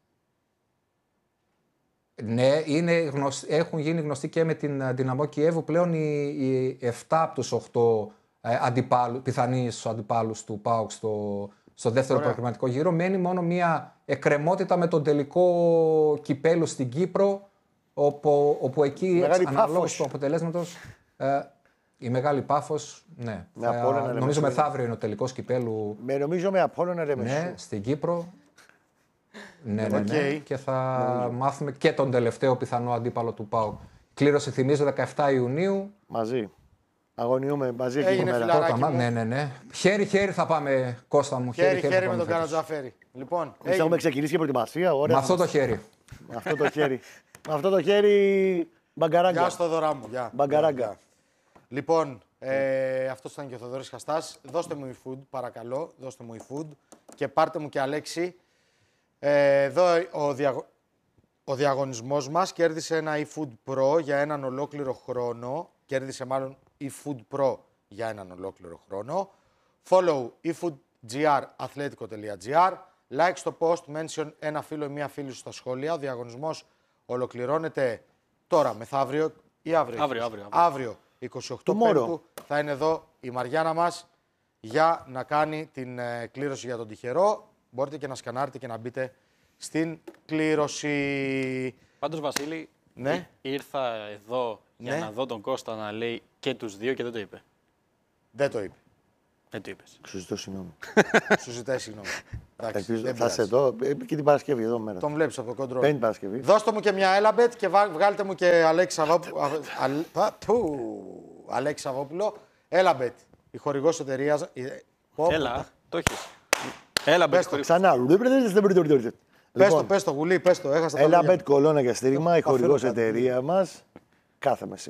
Ναι, είναι γνωσ... έχουν γίνει γνωστοί και με την Δυναμό Κιέβου πλέον οι, οι επτά από τους οκτώ ε, αντιπάλου, πιθανείς αντιπάλους του ΠΑΟΚ στο, στο δεύτερο προκριματικό γύρο. Μένει μόνο μια εκκρεμότητα με τον τελικό κυπέλου στην Κύπρο, όπου, όπου εκεί Μεγάλη αναλόγως Πάφος. του αποτελέσματος ε, η μεγάλη Πάφος, ναι. Με Θα- Απόλλωνα, νομίζω Ρεμεσού. μεθαύριο είναι ο τελικός κυπέλου. Με νομίζω με Απόλλωνα Ρεμεσού. Ναι, στην Κύπρο. Ναι, ναι, ναι. Οκ. Και θα μάθουμε και τον τελευταίο πιθανό αντίπαλο του ΠΑΟΚ. Κλήρωση, θυμίζω, δεκαεφτά Ιουνίου. Μαζί. Αγωνιούμε μαζί εκεί Έγινε μέρα. φιλαράκι. Πρώτα, μου. ναι, ναι, ναι. Χέρι-χέρι θα πάμε, Κώστα μου. Χέρι-χέρι με θα τον πάμε φέτος. Καρατζαφέρη. Λοιπόν, Εμείς έγινε. έχουμε ξεκινήσει και προετοιμασία. Ωραία. Με αυτό το χέρι. Με αυτό το χέρι. Με αυτό το χέρι Μπαγκαράγκα. Γεια στο δωρά μου. Γεια. Μπαγκαράγκα. Γεια. Λοιπόν, ε, αυτός ήταν και ο Θοδωρής Χαστάς. Δώστε μου eFood, παρακαλώ. Δώστε μου eFood και πάρτε μου και Αλέξη. Ε, εδώ ο, διαγω... ο διαγωνισμός μας κέρδισε ένα eFood Pro για έναν ολόκληρο χρόνο. Κέρδισε μάλλον eFood Pro για έναν ολόκληρο χρόνο. Follow efoodgr.athletico.gr. Like στο post, mention ένα φίλο ή μία φίλη σου στα σχόλια. Ο διαγωνισμός ολοκληρώνεται τώρα, μεθαύριο ή αύριο. Αύριο, αύριο. αύριο. αύριο είκοσι οκτώ Πέμπτου θα είναι εδώ η Μαριάννα μας για να κάνει την ε, κλήρωση για τον τυχερό. Μπορείτε και να σκανάρετε και να μπείτε στην κλήρωση. Πάντως, Βασίλη, Ναι. ήρθα εδώ για Ναι. να δω τον Κώστα να λέει και τους δύο και δεν το είπε. Δεν το είπε. Δεν το είπες. Σου ζητώ συγγνώμη. Σου ζητάει συγγνώμη. Εντάξει, Ελπίζω δεν θα πειράζει. σε δω ε, και την Παρασκευή εδώ μέρα. Τον βλέπεις από το κοντρόλ. Πέμπτη Παρασκευή. Δώστε μου και μια έλαμπετ και βά- βγάλτε μου και Αλέξη Σαββόπουλο. Αλέξη Σαββόπουλο. Έλαμπετ. Η χορηγός εταιρείας. Έλα, το έχεις. Έλα, Πες μπες το. το. Ξανά. Πες το, Λοιπόν, πες το, Γουλή, πες το. Έχασα τα Έλα λόγια. Bet Κολώνα για στήριγμα, η χορηγός Αφήνω κάτι. εταιρεία μας κάθε μεσημέρι.